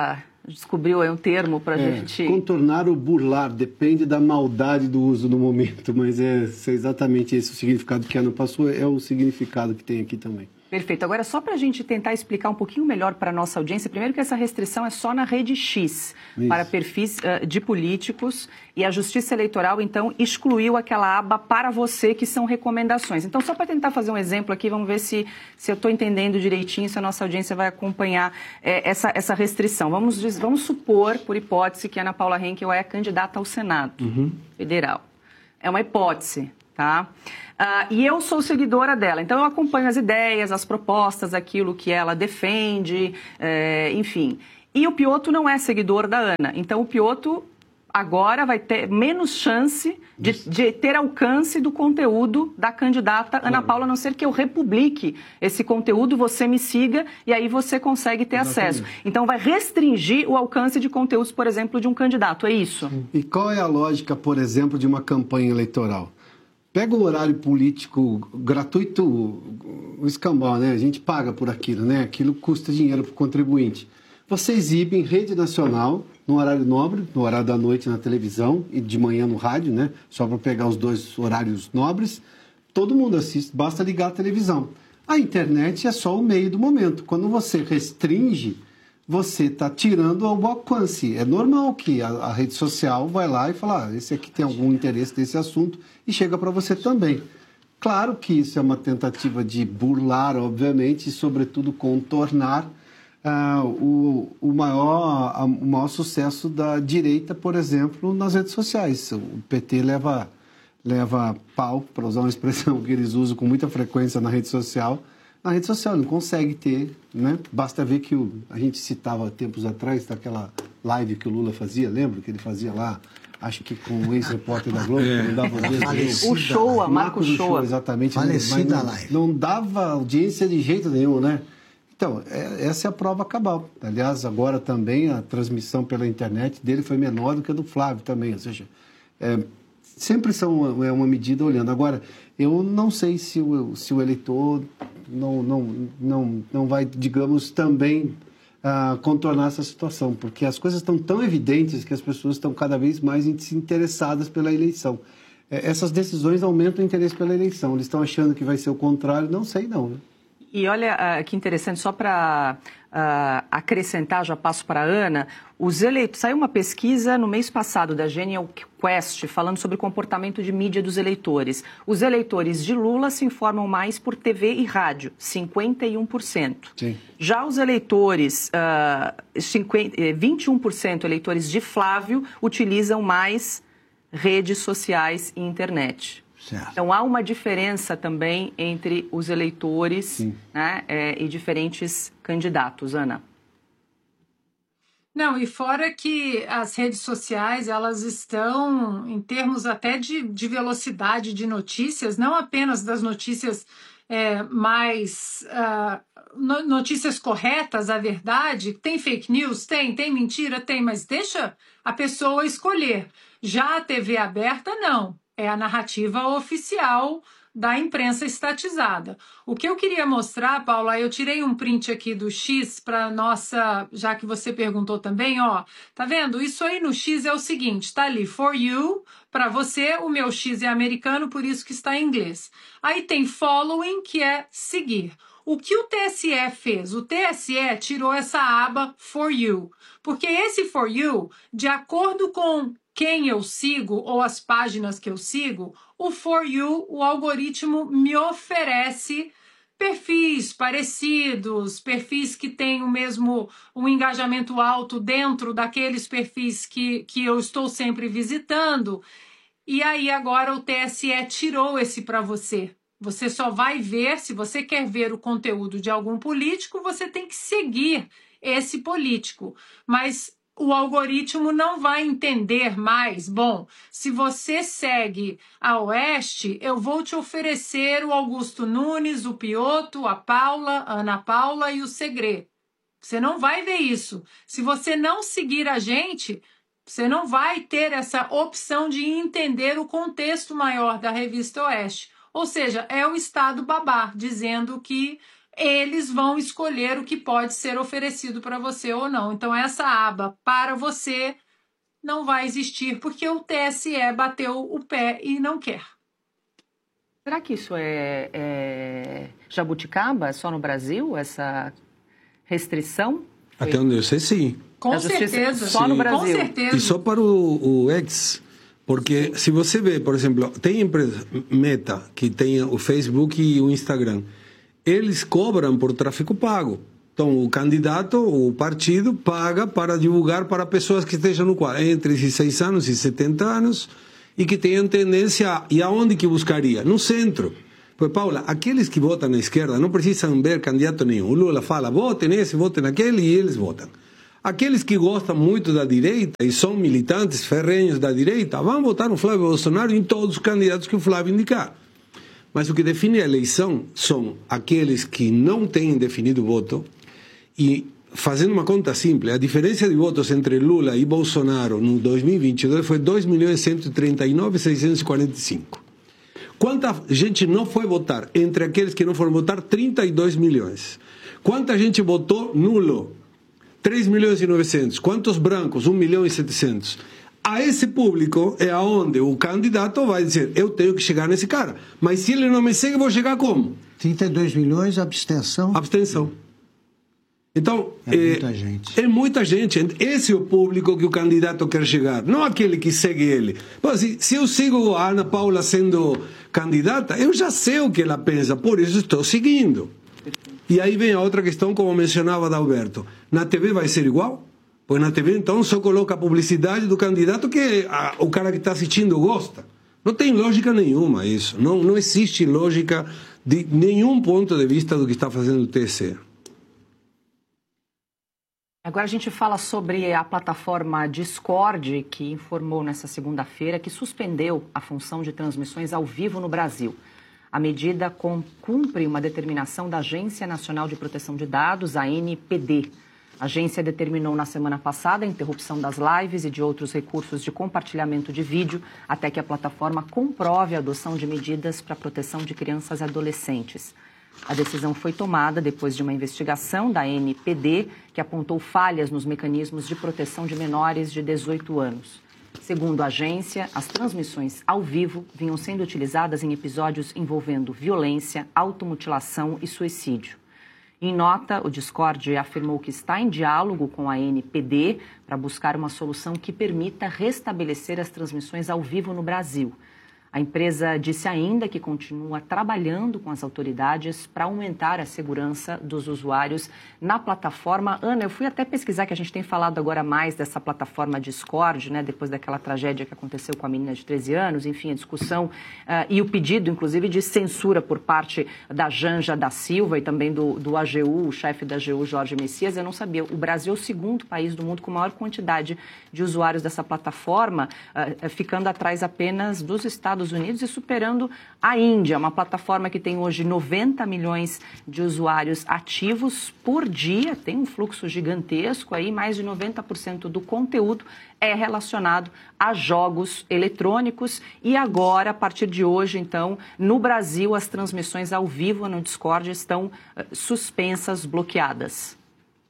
descobriu aí um termo para a É, gente... contornar ou burlar, depende da maldade do uso no momento, mas é, é exatamente esse o significado que a Ana passou, é o significado que tem aqui também. Perfeito. Agora, só para a gente tentar explicar um pouquinho melhor para a nossa audiência, primeiro que essa restrição é só na rede X, Isso. para perfis uh, de políticos, e a Justiça Eleitoral, então, excluiu aquela aba para você, que são recomendações. Então, só para tentar fazer um exemplo aqui, vamos ver se, se eu estou entendendo direitinho, se a nossa audiência vai acompanhar é, essa, essa restrição. Vamos, vamos supor, por hipótese, que a Ana Paula Henkel é candidata ao Senado uhum. Federal. É uma hipótese. Tá? Uh, e eu sou seguidora dela, então eu acompanho as ideias, as propostas, aquilo que ela defende, é, enfim. E o Piotto não é seguidor da Ana, então o Piotto agora vai ter menos chance de, de ter alcance do conteúdo da candidata Ana Paula, a não ser que eu republique esse conteúdo, você me siga e aí você consegue ter Exatamente. acesso. Então vai restringir o alcance de conteúdos, por exemplo, de um candidato, é isso? E qual é a lógica, por exemplo, de uma campanha eleitoral? Pega o horário político gratuito, o escambau, né? A gente paga por aquilo, né? Aquilo custa dinheiro para o contribuinte. Você exibe em rede nacional, no horário nobre, no horário da noite na televisão e de manhã no rádio, né? Só para pegar os dois horários nobres. Todo mundo assiste, basta ligar a televisão. A internet é só o meio do momento. Quando você restringe, você está tirando o alcance. É normal que a, a rede social vai lá e fala, ah, esse aqui tem algum interesse nesse assunto e chega para você também. Claro que isso é uma tentativa de burlar, obviamente, e sobretudo contornar ah, o, o, maior, a, o maior sucesso da direita, por exemplo, nas redes sociais. O P T leva, leva pau, para usar uma expressão que eles usam com muita frequência na rede social, na rede social, não consegue ter, né? Basta ver que o, a gente citava tempos atrás daquela live que o Lula fazia, lembra? Que ele fazia lá, acho que com o ex-repórter da Globo, é. que não dava audiência. O Showa, Marco Showa. Exatamente. Falecida não, live. Não dava audiência de jeito nenhum, né? Então, é, essa é a prova cabal. Aliás, agora também a transmissão pela internet dele foi menor do que a do Flávio também, ou seja, é, sempre são é uma medida olhando. Agora, eu não sei se o, se o eleitor não, não, não, não vai, digamos, também uh, contornar essa situação, porque as coisas estão tão evidentes que as pessoas estão cada vez mais interessadas pela eleição. É, essas decisões aumentam o interesse pela eleição. Eles estão achando que vai ser o contrário, não sei não, né? E olha uh, que interessante, só para uh, acrescentar, já passo para a Ana, os eleitos, saiu uma pesquisa no mês passado da Genial Quest falando sobre o comportamento de mídia dos eleitores. Os eleitores de Lula se informam mais por T V e rádio, cinquenta e um por cento. Sim. Já os eleitores, uh, cinquenta, vinte e um por cento eleitores de Flávio utilizam mais redes sociais e internet. Certo. Então, há uma diferença também entre os eleitores, né, é, e diferentes candidatos. Ana? Não, e fora que as redes sociais, elas estão, em termos até de, de velocidade de notícias, não apenas das notícias é, mais... Uh, no, notícias corretas, a verdade, tem fake news? Tem, tem mentira? Tem, mas deixa a pessoa escolher. Já a T V aberta, não. É a narrativa oficial da imprensa estatizada. O que eu queria mostrar, Paula, eu tirei um print aqui do X para nossa, já que você perguntou também, ó, tá vendo? Isso aí no X é o seguinte, tá ali, for you, para você, o meu X é americano, por isso que está em inglês. Aí tem following, que é seguir. O que o T S E fez? O T S E tirou essa aba for you, porque esse for you, de acordo com quem eu sigo ou as páginas que eu sigo, o For You, o algoritmo me oferece perfis parecidos, perfis que têm o mesmo um engajamento alto dentro daqueles perfis que, que eu estou sempre visitando. E aí agora o T S E tirou esse para você. Você só vai ver, se você quer ver o conteúdo de algum político, você tem que seguir esse político. Mas o algoritmo não vai entender mais, bom, se você segue a Oeste, eu vou te oferecer o Augusto Nunes, o Piotto, a Paula, a Ana Paula e o Segré. Você não vai ver isso. Se você não seguir a gente, você não vai ter essa opção de entender o contexto maior da Revista Oeste. Ou seja, é o Estado babá, dizendo que eles vão escolher o que pode ser oferecido para você ou não. Então, essa aba para você não vai existir, porque o T S E bateu o pé e não quer. Será que isso é, é jabuticaba, só no Brasil, essa restrição? Foi... Até onde eu sei, sim. Com certeza. Só no Brasil. Com certeza. E só para o, o X, porque se você vê, por exemplo, tem empresa Meta, que tem o Facebook e o Instagram, eles cobram por tráfego pago. Então, o candidato, o partido, paga para divulgar para pessoas que estejam no quadro, entre dezesseis anos e setenta anos, e que tenham tendência, e aonde que buscaria? No centro. Pois, Paula, aqueles que votam na esquerda não precisam ver candidato nenhum. O Lula fala, votem nesse, votem naquele, e eles votam. Aqueles que gostam muito da direita e são militantes ferrenhos da direita, vão votar no Flávio Bolsonaro e em todos os candidatos que o Flávio indicar. Mas o que define a eleição são aqueles que não têm definido voto. E, fazendo uma conta simples, a diferença de votos entre Lula e Bolsonaro no dois mil e vinte e dois foi dois milhões cento e trinta e nove mil seiscentos e quarenta e cinco. Quanta gente não foi votar? Entre aqueles que não foram votar, trinta e dois milhões. Quanta gente votou nulo? três milhões e novecentos. Quantos brancos? um milhão e setecentos. A esse público é aonde o candidato vai dizer, eu tenho que chegar nesse cara. Mas se ele não me segue, eu vou chegar como? trinta e dois milhões, abstenção? Abstenção. Então, é, é muita gente. É muita gente. Esse é o público que o candidato quer chegar, não aquele que segue ele. Bom, se, se eu sigo a Ana Paula sendo candidata, eu já sei o que ela pensa, por isso estou seguindo. E aí vem a outra questão, como mencionava Adalberto. Na T V vai ser igual? Pois na T V, então, só coloca a publicidade do candidato que a, o cara que está assistindo gosta. Não tem lógica nenhuma isso. Não, não existe lógica de nenhum ponto de vista do que está fazendo o T S E. Agora a gente fala sobre a plataforma Discord, que informou nesta segunda-feira que suspendeu a função de transmissões ao vivo no Brasil. A medida cumpre uma determinação da Agência Nacional de Proteção de Dados, a N P D. A agência determinou na semana passada a interrupção das lives e de outros recursos de compartilhamento de vídeo até que a plataforma comprove a adoção de medidas para a proteção de crianças e adolescentes. A decisão foi tomada depois de uma investigação da N P D, que apontou falhas nos mecanismos de proteção de menores de dezoito anos. Segundo a agência, as transmissões ao vivo vinham sendo utilizadas em episódios envolvendo violência, automutilação e suicídio. Em nota, o Discord afirmou que está em diálogo com a N P D para buscar uma solução que permita restabelecer as transmissões ao vivo no Brasil. A empresa disse ainda que continua trabalhando com as autoridades para aumentar a segurança dos usuários na plataforma. Ana, eu fui até pesquisar, que a gente tem falado agora mais dessa plataforma Discord, né, depois daquela tragédia que aconteceu com a menina de treze anos, enfim, a discussão uh, e o pedido, inclusive, de censura por parte da Janja da Silva e também do, do A G U, o chefe da A G U, Jorge Messias. Eu não sabia, o Brasil é o segundo país do mundo com maior quantidade de usuários dessa plataforma, uh, ficando atrás apenas dos Estados Unidos e superando a Índia, uma plataforma que tem hoje noventa milhões de usuários ativos por dia, tem um fluxo gigantesco aí, mais de noventa por cento do conteúdo é relacionado a jogos eletrônicos e agora, a partir de hoje, então, no Brasil, as transmissões ao vivo no Discord estão uh, suspensas, bloqueadas.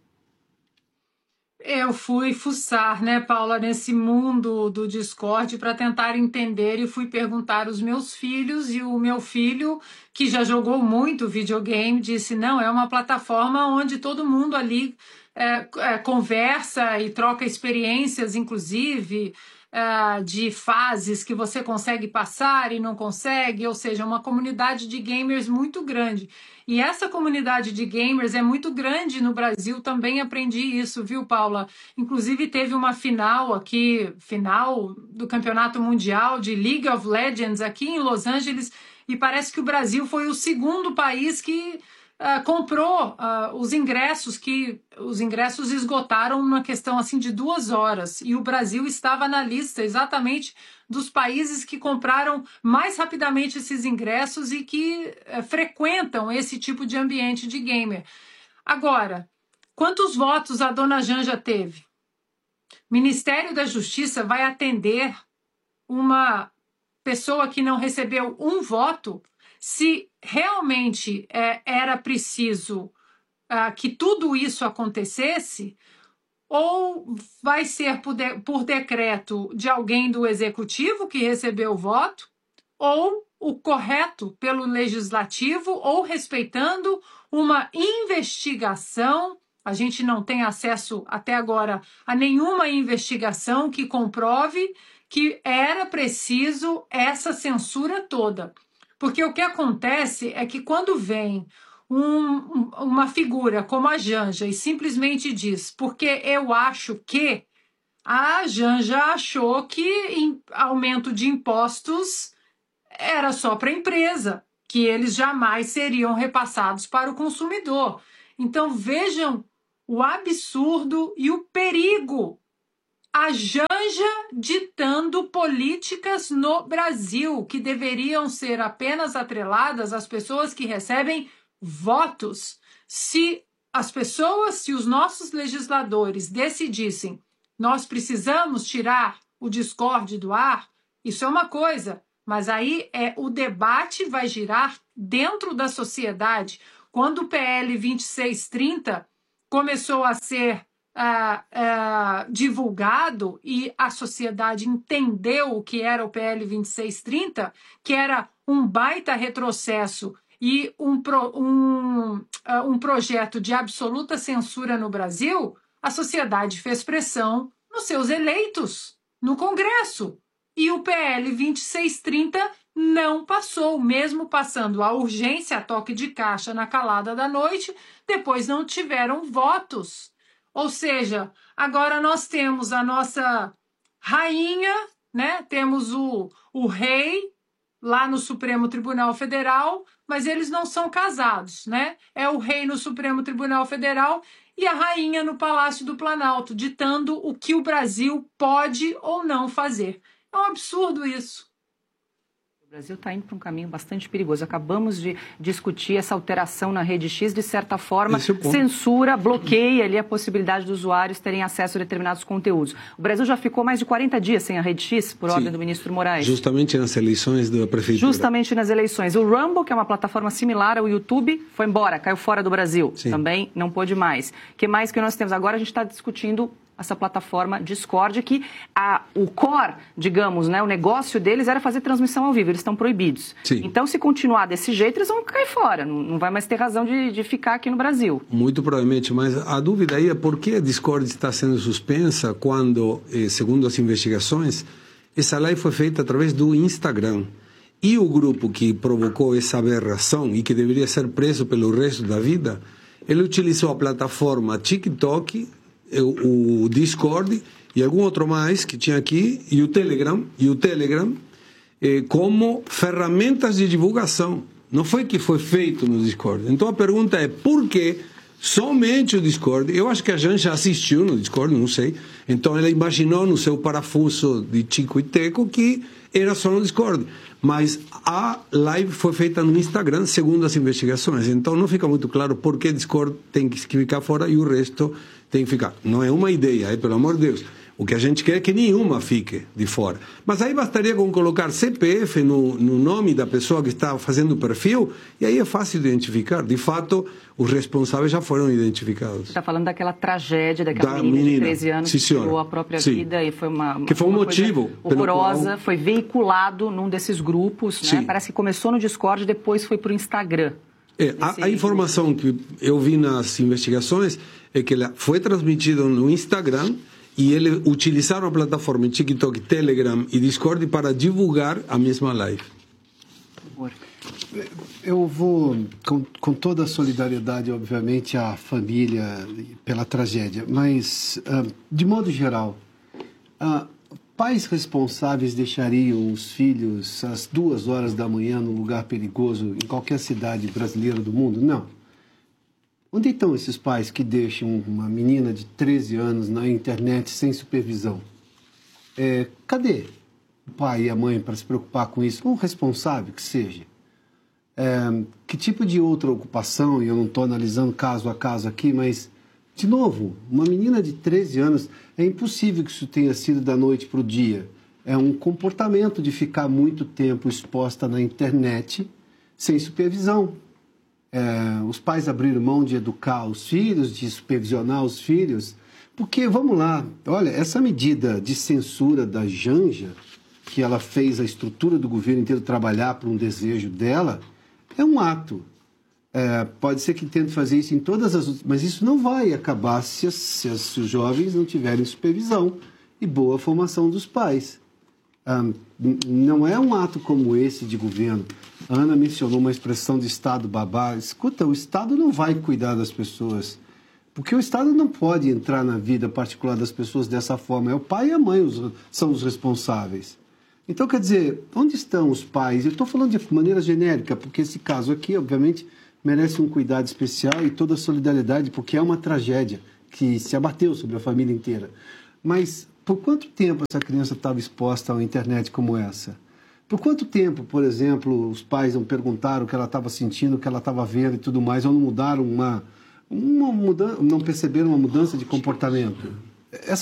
Eu fui fuçar, né, Paula, nesse mundo do Discord para tentar entender e fui perguntar aos meus filhos e o meu filho, que já jogou muito videogame, disse, não, é uma plataforma onde todo mundo ali é, é, conversa e troca experiências, inclusive, é, de fases que você consegue passar e não consegue, ou seja, uma comunidade de gamers muito grande. E essa comunidade de gamers é muito grande no Brasil, também aprendi isso, viu, Paula? Inclusive teve uma final aqui, final do Campeonato Mundial de League of Legends aqui em Los Angeles, e parece que o Brasil foi o segundo país que uh, comprou uh, os ingressos, que os ingressos esgotaram numa questão assim de duas horas, e o Brasil estava na lista exatamente dos países que compraram mais rapidamente esses ingressos e que é, frequentam esse tipo de ambiente de gamer. Agora, quantos votos a dona Janja teve? O Ministério da Justiça vai atender uma pessoa que não recebeu um voto? se realmente é, era preciso uh, que tudo isso acontecesse, ou vai ser por, de, por decreto de alguém do executivo que recebeu o voto, ou o correto pelo legislativo, ou respeitando uma investigação. A gente não tem acesso até agora a nenhuma investigação que comprove que era preciso essa censura toda. Porque o que acontece é que quando vem um, uma figura como a Janja e simplesmente diz, porque eu acho que, a Janja achou que aumento de impostos era só para a empresa, que eles jamais seriam repassados para o consumidor. Então vejam o absurdo e o perigo. A Janja ditando políticas no Brasil, que deveriam ser apenas atreladas às pessoas que recebem votos. Se as pessoas, se os nossos legisladores decidissem, nós precisamos tirar o Discord do ar, isso é uma coisa, mas aí é, o debate vai girar dentro da sociedade. Quando o P L vinte e seis trinta começou a ser uh, uh, divulgado e a sociedade entendeu o que era o P L vinte e seis trinta, que era um baita retrocesso e um, pro, um, uh, um projeto de absoluta censura no Brasil, a sociedade fez pressão nos seus eleitos, no Congresso. E o P L vinte e seis trinta não passou, mesmo passando a urgência a toque de caixa na calada da noite, depois não tiveram votos. Ou seja, agora nós temos a nossa rainha, né? Temos o, o rei lá no Supremo Tribunal Federal, mas eles não são casados, né? É o rei no Supremo Tribunal Federal e a rainha no Palácio do Planalto, ditando o que o Brasil pode ou não fazer. É um absurdo isso. O Brasil está indo para um caminho bastante perigoso. Acabamos de discutir essa alteração na Rede X, de certa forma, é censura, bloqueia ali a possibilidade dos usuários terem acesso a determinados conteúdos. O Brasil já ficou mais de quarenta dias sem a Rede X, por ordem Sim, do ministro Moraes. Justamente nas eleições da prefeitura. Justamente nas eleições. O Rumble, que é uma plataforma similar ao YouTube, foi embora, caiu fora do Brasil. Sim. Também não pôde mais. O que mais que nós temos? Agora a gente está discutindo essa plataforma Discord, que a, o core, digamos, né, o negócio deles era fazer transmissão ao vivo, eles estão proibidos. Sim. Então, se continuar desse jeito, eles vão cair fora, não, não vai mais ter razão de, de ficar aqui no Brasil. Muito provavelmente, mas a dúvida aí é por que a Discord está sendo suspensa quando, eh, segundo as investigações, essa live foi feita através do Instagram. E o grupo que provocou essa aberração e que deveria ser preso pelo resto da vida, ele utilizou a plataforma TikTok, o Discord e algum outro mais que tinha aqui, e o Telegram, e o Telegram eh, como ferramentas de divulgação. Não foi que foi feito no Discord. Então a pergunta é, por que somente o Discord? Eu acho que a gente já assistiu no Discord, não sei. Então ela imaginou no seu parafuso de Chico e Teco que era só no Discord. Mas a live foi feita no Instagram, segundo as investigações. Então não fica muito claro por que Discord tem que ficar fora e o resto tem que ficar. Não é uma ideia, é, pelo amor de Deus. O que a gente quer é que nenhuma fique de fora. Mas aí bastaria com colocar C P F no, no nome da pessoa que está fazendo o perfil, e aí é fácil de identificar. De fato, os responsáveis já foram identificados. Você está falando daquela tragédia daquela da menina, menina de treze anos Sim, que tirou a própria Sim. vida e foi uma, uma que foi um motivo horrorosa, qual... foi veiculado num desses grupos, né? Parece que começou no Discord e depois foi para o Instagram. É, a, a informação que eu vi nas investigações é que ela foi transmitida no Instagram e eles utilizaram a plataforma TikTok, Telegram e Discord para divulgar a mesma live. Eu vou, com, com toda a solidariedade, obviamente, à família pela tragédia, mas, uh, de modo geral, uh, pais responsáveis deixariam os filhos às duas horas da manhã num lugar perigoso em qualquer cidade brasileira do mundo? Não. Onde estão esses pais que deixam uma menina de treze anos na internet sem supervisão? É, cadê o pai e a mãe para se preocupar com isso? Um responsável que seja. É, que tipo de outra ocupação, e eu não estou analisando caso a caso aqui, mas, de novo, uma menina de treze anos, é impossível que isso tenha sido da noite para o dia. É um comportamento de ficar muito tempo exposta na internet, sem supervisão. É, os pais abriram mão de educar os filhos, de supervisionar os filhos, porque, vamos lá, olha, essa medida de censura da Janja, que ela fez a estrutura do governo inteiro trabalhar por um desejo dela, é um ato. É, pode ser que tente fazer isso em todas as... Mas isso não vai acabar se, as, se, as, se os jovens não tiverem supervisão e boa formação dos pais. Ah, não é um ato como esse de governo. A Ana mencionou uma expressão de Estado babá. Escuta, o Estado não vai cuidar das pessoas, porque o Estado não pode entrar na vida particular das pessoas dessa forma. É o pai e a mãe os, são os responsáveis. Então, quer dizer, onde estão os pais? Eu estou falando de maneira genérica, porque esse caso aqui, obviamente, merece um cuidado especial e toda a solidariedade, porque é uma tragédia que se abateu sobre a família inteira. Mas por quanto tempo essa criança estava exposta a uma internet como essa? Por quanto tempo, por exemplo, os pais não perguntaram o que ela estava sentindo, o que ela estava vendo e tudo mais, ou não mudaram uma, uma mudança, não perceberam uma mudança de comportamento? Essa